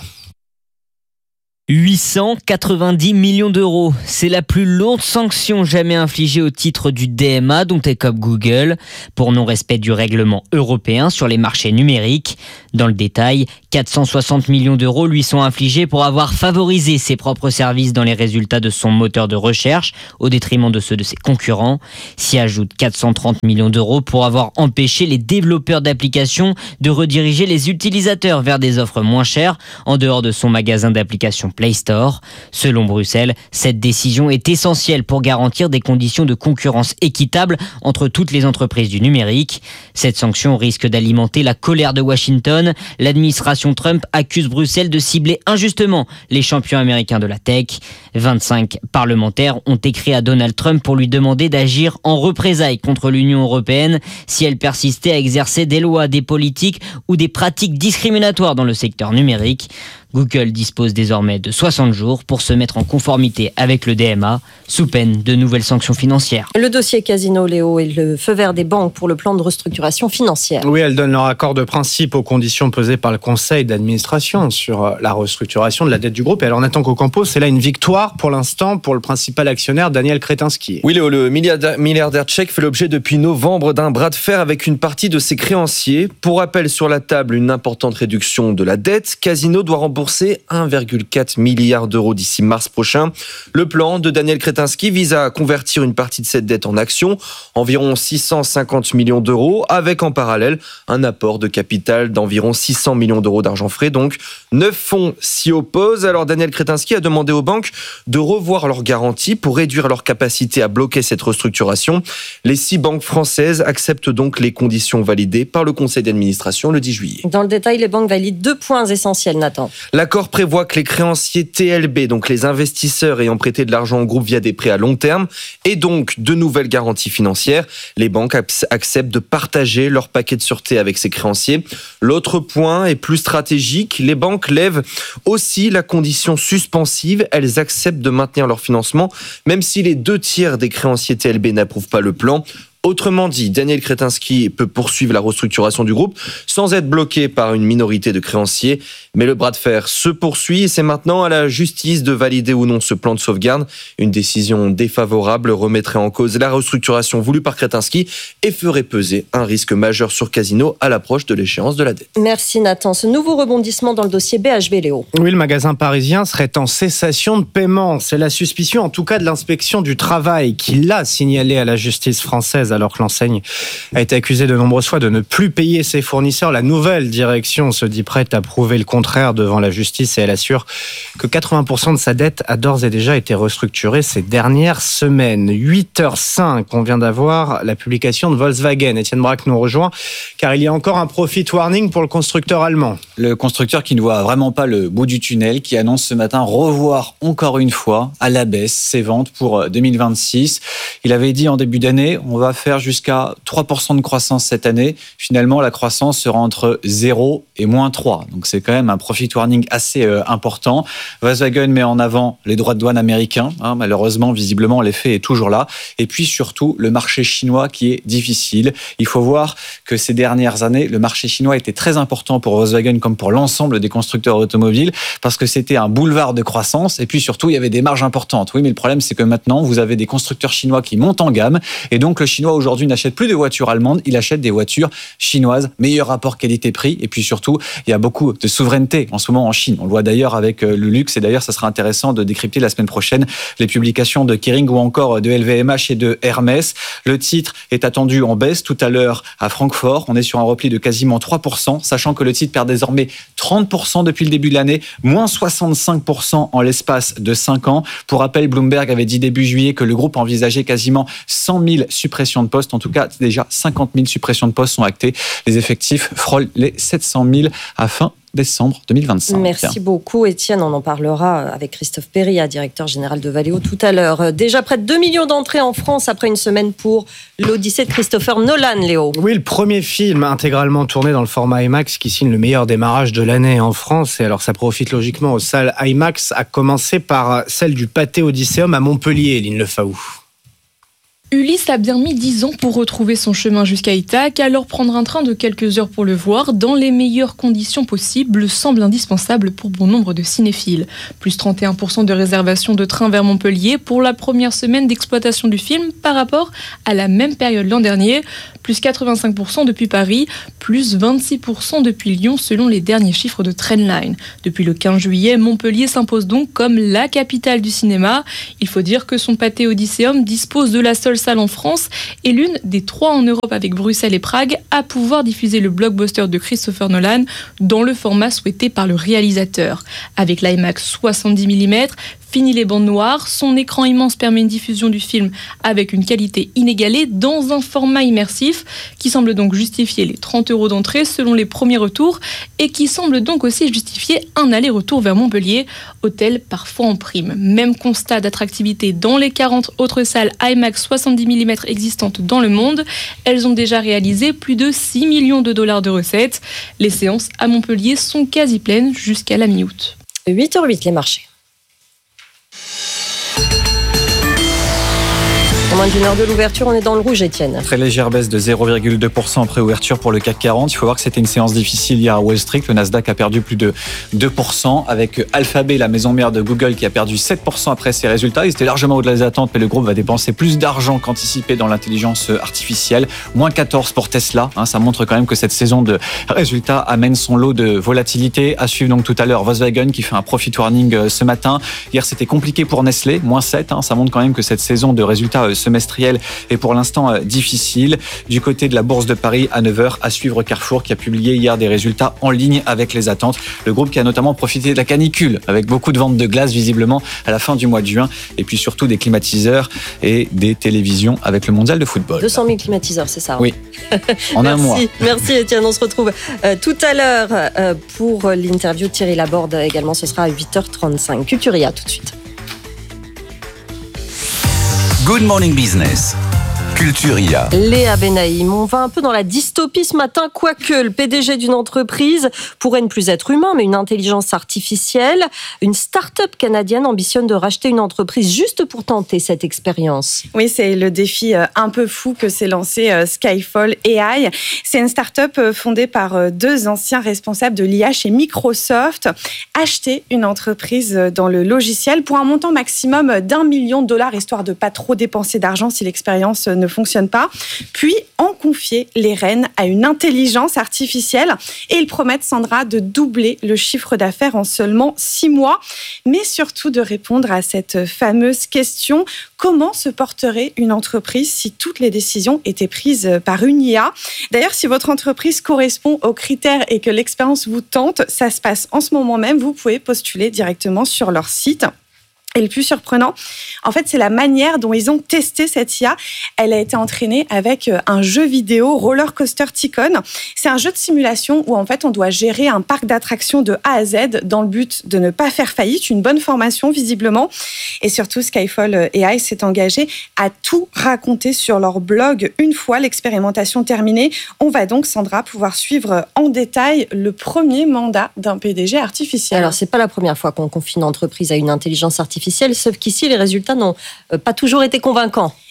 huit cent quatre-vingt-dix millions d'euros. C'est la plus lourde sanction jamais infligée au titre du D M A dont écope Google pour non-respect du règlement européen sur les marchés numériques. Dans le détail, quatre cent soixante millions d'euros lui sont infligés pour avoir favorisé ses propres services dans les résultats de son moteur de recherche au détriment de ceux de ses concurrents. S'y ajoutent quatre cent trente millions d'euros pour avoir empêché les développeurs d'applications de rediriger les utilisateurs vers des offres moins chères en dehors de son magasin d'applications Play Store. Selon Bruxelles, cette décision est essentielle pour garantir des conditions de concurrence équitables entre toutes les entreprises du numérique. Cette sanction risque d'alimenter la colère de Washington. L'administration Trump accuse Bruxelles de cibler injustement les champions américains de la tech. vingt-cinq parlementaires ont écrit à Donald Trump pour lui demander d'agir en représailles contre l'Union européenne si elle persistait à exercer des lois, des politiques ou des pratiques discriminatoires dans le secteur numérique. Google dispose désormais de soixante jours pour se mettre en conformité avec le D M A, sous peine de nouvelles sanctions financières. Le dossier Casino, Léo, et le feu vert des banques pour le plan de restructuration financière. Oui, elles donnent leur accord de principe aux conditions posées par le conseil d'administration sur la restructuration de la dette du groupe. Et alors, Nathan Cocampo, c'est là une victoire pour l'instant pour le principal actionnaire, Daniel Kretinsky. Oui, Léo, le milliardaire, milliardaire tchèque fait l'objet depuis novembre d'un bras de fer avec une partie de ses créanciers. Pour rappel, sur la table, une importante réduction de la dette. Casino doit rembourser un virgule quatre milliard d'euros d'ici mars prochain. Le plan de Daniel Kretinsky vise à convertir une partie de cette dette en actions, environ six cent cinquante millions d'euros, avec en parallèle un apport de capital d'environ six cents millions d'euros d'argent frais. Donc, neuf fonds s'y opposent. Alors, Daniel Kretinsky a demandé aux banques de revoir leurs garanties pour réduire leur capacité à bloquer cette restructuration. Les six banques françaises acceptent donc les conditions validées par le conseil d'administration le dix juillet. Dans le détail, les banques valident deux points essentiels, Nathan. L'accord prévoit que les créanciers T L B, donc les investisseurs ayant prêté de l'argent au groupe via des prêts à long terme, et donc de nouvelles garanties financières, les banques acceptent de partager leur paquet de sûreté avec ces créanciers. L'autre point est plus stratégique. Les banques lèvent aussi la condition suspensive. Elles acceptent de maintenir leur financement, même si les deux tiers des créanciers T L B n'approuvent pas le plan. Autrement dit, Daniel Kretinsky peut poursuivre la restructuration du groupe sans être bloqué par une minorité de créanciers. Mais le bras de fer se poursuit et c'est maintenant à la justice de valider ou non ce plan de sauvegarde. Une décision défavorable remettrait en cause la restructuration voulue par Kretinsky et ferait peser un risque majeur sur Casino à l'approche de l'échéance de la dette. Merci Nathan. Ce nouveau rebondissement dans le dossier B H V, Léo. Oui, le magasin parisien serait en cessation de paiement. C'est la suspicion en tout cas de l'inspection du travail qui l'a signalé à la justice française alors que l'enseigne a été accusée de nombreuses fois de ne plus payer ses fournisseurs. La nouvelle direction se dit prête à prouver le contraire devant la justice et elle assure que quatre-vingts pour cent de sa dette a d'ores et déjà été restructurée ces dernières semaines. huit heures cinq, on vient d'avoir la publication de Volkswagen. Étienne Braque nous rejoint car il y a encore un profit warning pour le constructeur allemand. Le constructeur qui ne voit vraiment pas le bout du tunnel, qui annonce ce matin revoir encore une fois à la baisse ses ventes pour deux mille vingt-six. Il avait dit en début d'année, on va faire jusqu'à trois pour cent de croissance cette année. Finalement, la croissance sera entre zéro et moins trois. Donc c'est quand même un profit warning assez euh, important. Volkswagen met en avant les droits de douane américains. Hein, malheureusement, visiblement, l'effet est toujours là. Et puis surtout, le marché chinois qui est difficile. Il faut voir que ces dernières années, le marché chinois était très important pour Volkswagen comme pour l'ensemble des constructeurs automobiles parce que c'était un boulevard de croissance. Et puis surtout, il y avait des marges importantes. Oui, mais le problème, c'est que maintenant, vous avez des constructeurs chinois qui montent en gamme et donc le chinois Chinois aujourd'hui n'achètent plus de voitures allemandes, il achète des voitures chinoises, meilleur rapport qualité-prix, et puis surtout, il y a beaucoup de souveraineté en ce moment en Chine. On le voit d'ailleurs avec le luxe, et d'ailleurs, ça sera intéressant de décrypter la semaine prochaine les publications de Kering ou encore de L V M H et de Hermès. Le titre est attendu en baisse tout à l'heure à Francfort. On est sur un repli de quasiment trois pour cent, sachant que le titre perd désormais trente pour cent depuis le début de l'année, moins soixante-cinq pour cent en l'espace de cinq ans. Pour rappel, Bloomberg avait dit début juillet que le groupe envisageait quasiment cent mille suppressions de postes. En tout cas, déjà cinquante mille suppressions de postes sont actées. Les effectifs frôlent les sept cent mille à fin décembre deux mille vingt-cinq. Merci beaucoup Étienne, on en parlera avec Christophe Périllat, directeur général de Valeo tout à l'heure. Déjà près de deux millions d'entrées en France après une semaine pour l'Odyssée de Christopher Nolan, Léo. Oui, le premier film intégralement tourné dans le format IMAX qui signe le meilleur démarrage de l'année en France. Et alors ça profite logiquement aux salles IMAX, à commencer par celle du Pâté Odysseum à Montpellier, Lynn Lefaou. Ulysse a bien mis dix ans pour retrouver son chemin jusqu'à Ithaque, alors prendre un train de quelques heures pour le voir dans les meilleures conditions possibles semble indispensable pour bon nombre de cinéphiles. Plus trente et un pour cent de réservation de train vers Montpellier pour la première semaine d'exploitation du film par rapport à la même période l'an dernier, plus quatre-vingt-cinq pour cent depuis Paris, plus vingt-six pour cent depuis Lyon selon les derniers chiffres de Trendline. Depuis le quinze juillet, Montpellier s'impose donc comme la capitale du cinéma. Il faut dire que son Pâté Odysseum dispose de la seule salle en France et l'une des trois en Europe avec Bruxelles et Prague à pouvoir diffuser le blockbuster de Christopher Nolan dans le format souhaité par le réalisateur. Avec l'IMAX soixante-dix millimètres, fini les bandes noires, son écran immense permet une diffusion du film avec une qualité inégalée dans un format immersif qui semble donc justifier les trente euros d'entrée selon les premiers retours et qui semble donc aussi justifier un aller-retour vers Montpellier, hôtel parfois en prime. Même constat d'attractivité dans les quarante autres salles IMAX soixante-dix millimètres existantes dans le monde. Elles ont déjà réalisé plus de six millions de dollars de recettes. Les séances à Montpellier sont quasi pleines jusqu'à la mi-août. huit heures huit les marchés. En moins d'une heure de l'ouverture, on est dans le rouge, Étienne. Très légère baisse de zéro virgule deux pour cent après ouverture pour le C A C quarante. Il faut voir que c'était une séance difficile hier à Wall Street. Le Nasdaq a perdu plus de deux pour cent avec Alphabet, la maison mère de Google, qui a perdu sept pour cent après ses résultats. Ils étaient largement au-delà des attentes, mais le groupe va dépenser plus d'argent qu'anticipé dans l'intelligence artificielle. moins quatorze pour Tesla. Ça montre quand même que cette saison de résultats amène son lot de volatilité. À suivre donc tout à l'heure Volkswagen qui fait un profit warning ce matin. Hier, c'était compliqué pour Nestlé, moins sept. Ça montre quand même que cette saison de résultats semestriel est pour l'instant difficile. Du côté de la Bourse de Paris, à neuf heures, à suivre Carrefour qui a publié hier des résultats en ligne avec les attentes. Le groupe qui a notamment profité de la canicule avec beaucoup de ventes de glace visiblement à la fin du mois de juin et puis surtout des climatiseurs et des télévisions avec le mondial de football. deux cent mille climatiseurs, c'est ça? Oui, en un mois. Merci Étienne, on se retrouve euh, tout à l'heure euh, pour l'interview de Thierry Laborde également, ce sera à huit heures trente-cinq. Culturia tout de suite. Good Morning Business. Culturia. Léa Benaïm, on va un peu dans la dystopie ce matin, quoique le P D G d'une entreprise pourrait ne plus être humain, mais une intelligence artificielle. Une start-up canadienne ambitionne de racheter une entreprise juste pour tenter cette expérience. Oui, c'est le défi un peu fou que s'est lancé Skyfall A I. C'est une start-up fondée par deux anciens responsables de l'I A chez Microsoft. Acheter une entreprise dans le logiciel pour un montant maximum d'un million de dollars, histoire de pas trop dépenser d'argent si l'expérience ne fonctionne pas, puis en confier les rênes à une intelligence artificielle. Et ils promettent, Sandra, de doubler le chiffre d'affaires en seulement six mois, mais surtout de répondre à cette fameuse question: comment se porterait une entreprise si toutes les décisions étaient prises par une I A? D'ailleurs, si votre entreprise correspond aux critères et que l'expérience vous tente, ça se passe en ce moment même. Vous pouvez postuler directement sur leur site. Et le plus surprenant, en fait, c'est la manière dont ils ont testé cette I A. Elle a été entraînée avec un jeu vidéo, Roller Coaster Tycoon. C'est un jeu de simulation où, en fait, on doit gérer un parc d'attractions de A à Z dans le but de ne pas faire faillite. Une bonne formation, visiblement. Et surtout, Skyfall A I s'est engagé à tout raconter sur leur blog une fois l'expérimentation terminée. On va donc, Sandra, pouvoir suivre en détail le premier mandat d'un P D G artificiel. Alors, c'est pas la première fois qu'on confie une entreprise à une intelligence artificielle, sauf qu'ici, les résultats n'ont pas toujours été convaincants.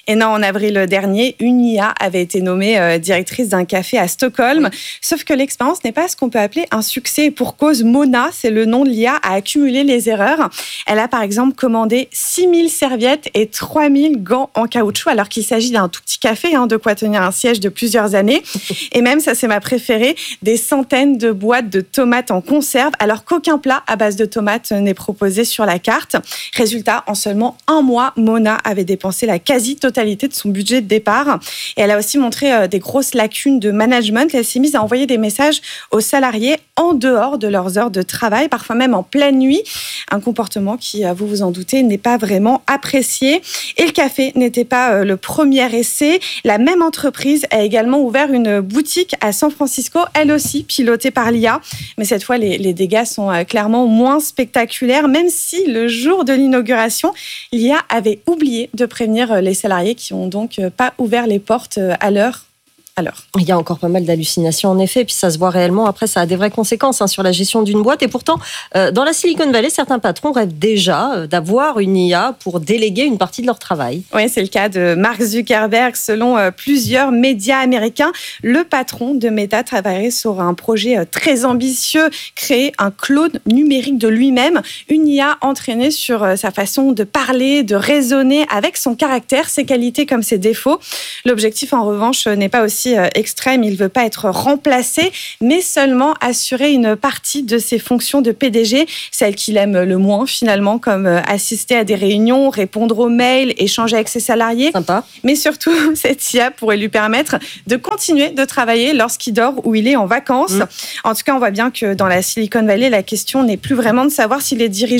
Et non, en avril dernier, une I A avait été nommée euh, directrice d'un café à Stockholm. Sauf que l'expérience n'est pas ce qu'on peut appeler un succès. Et pour cause, Mona, c'est le nom de l'I A, a accumulé les erreurs. Elle a par exemple commandé six mille serviettes et trois mille gants en caoutchouc, alors qu'il s'agit d'un tout petit café, hein, de quoi tenir un siège de plusieurs années. Et même, ça c'est ma préférée, des centaines de boîtes de tomates en conserve, alors qu'aucun plat à base de tomates n'est proposé sur la carte. Résultat, en seulement un mois, Mona avait dépensé la quasi-totalité de son budget de départ. Et elle a aussi montré des grosses lacunes de management. Elle s'est mise à envoyer des messages aux salariés en dehors de leurs heures de travail, parfois même en pleine nuit. Un comportement qui, vous vous en doutez, n'est pas vraiment apprécié. Et le café n'était pas le premier essai. La même entreprise a également ouvert une boutique à San Francisco, elle aussi pilotée par l'I A. Mais cette fois, les, les dégâts sont clairement moins spectaculaires, même si le jour de l'inauguration, l'I A avait oublié de prévenir les salariés qui n'ont donc pas ouvert les portes à l'heure. Alors. Il y a encore pas mal d'hallucinations en effet, puis ça se voit réellement. Après, ça a des vraies conséquences hein, sur la gestion d'une boîte. Et pourtant, euh, dans la Silicon Valley, certains patrons rêvent déjà euh, d'avoir une I A pour déléguer une partie de leur travail. Oui, c'est le cas de Mark Zuckerberg. Selon euh, plusieurs médias américains, le patron de Meta travaillerait sur un projet euh, très ambitieux, créer un clone numérique de lui-même, une I A entraînée sur euh, sa façon de parler, de raisonner, avec son caractère, ses qualités comme ses défauts. L'objectif, en revanche, n'est pas aussi extrême, il ne veut pas être remplacé, mais seulement assurer une partie de ses fonctions de P D G, celles qu'il aime le moins finalement, comme assister à des réunions, répondre aux mails, échanger avec ses salariés. Sympa. Mais surtout, cette I A pourrait lui permettre de continuer de travailler lorsqu'il dort ou il est en vacances. Mmh. En tout cas, on voit bien que dans la Silicon Valley, la question n'est plus vraiment de savoir si les dirigeants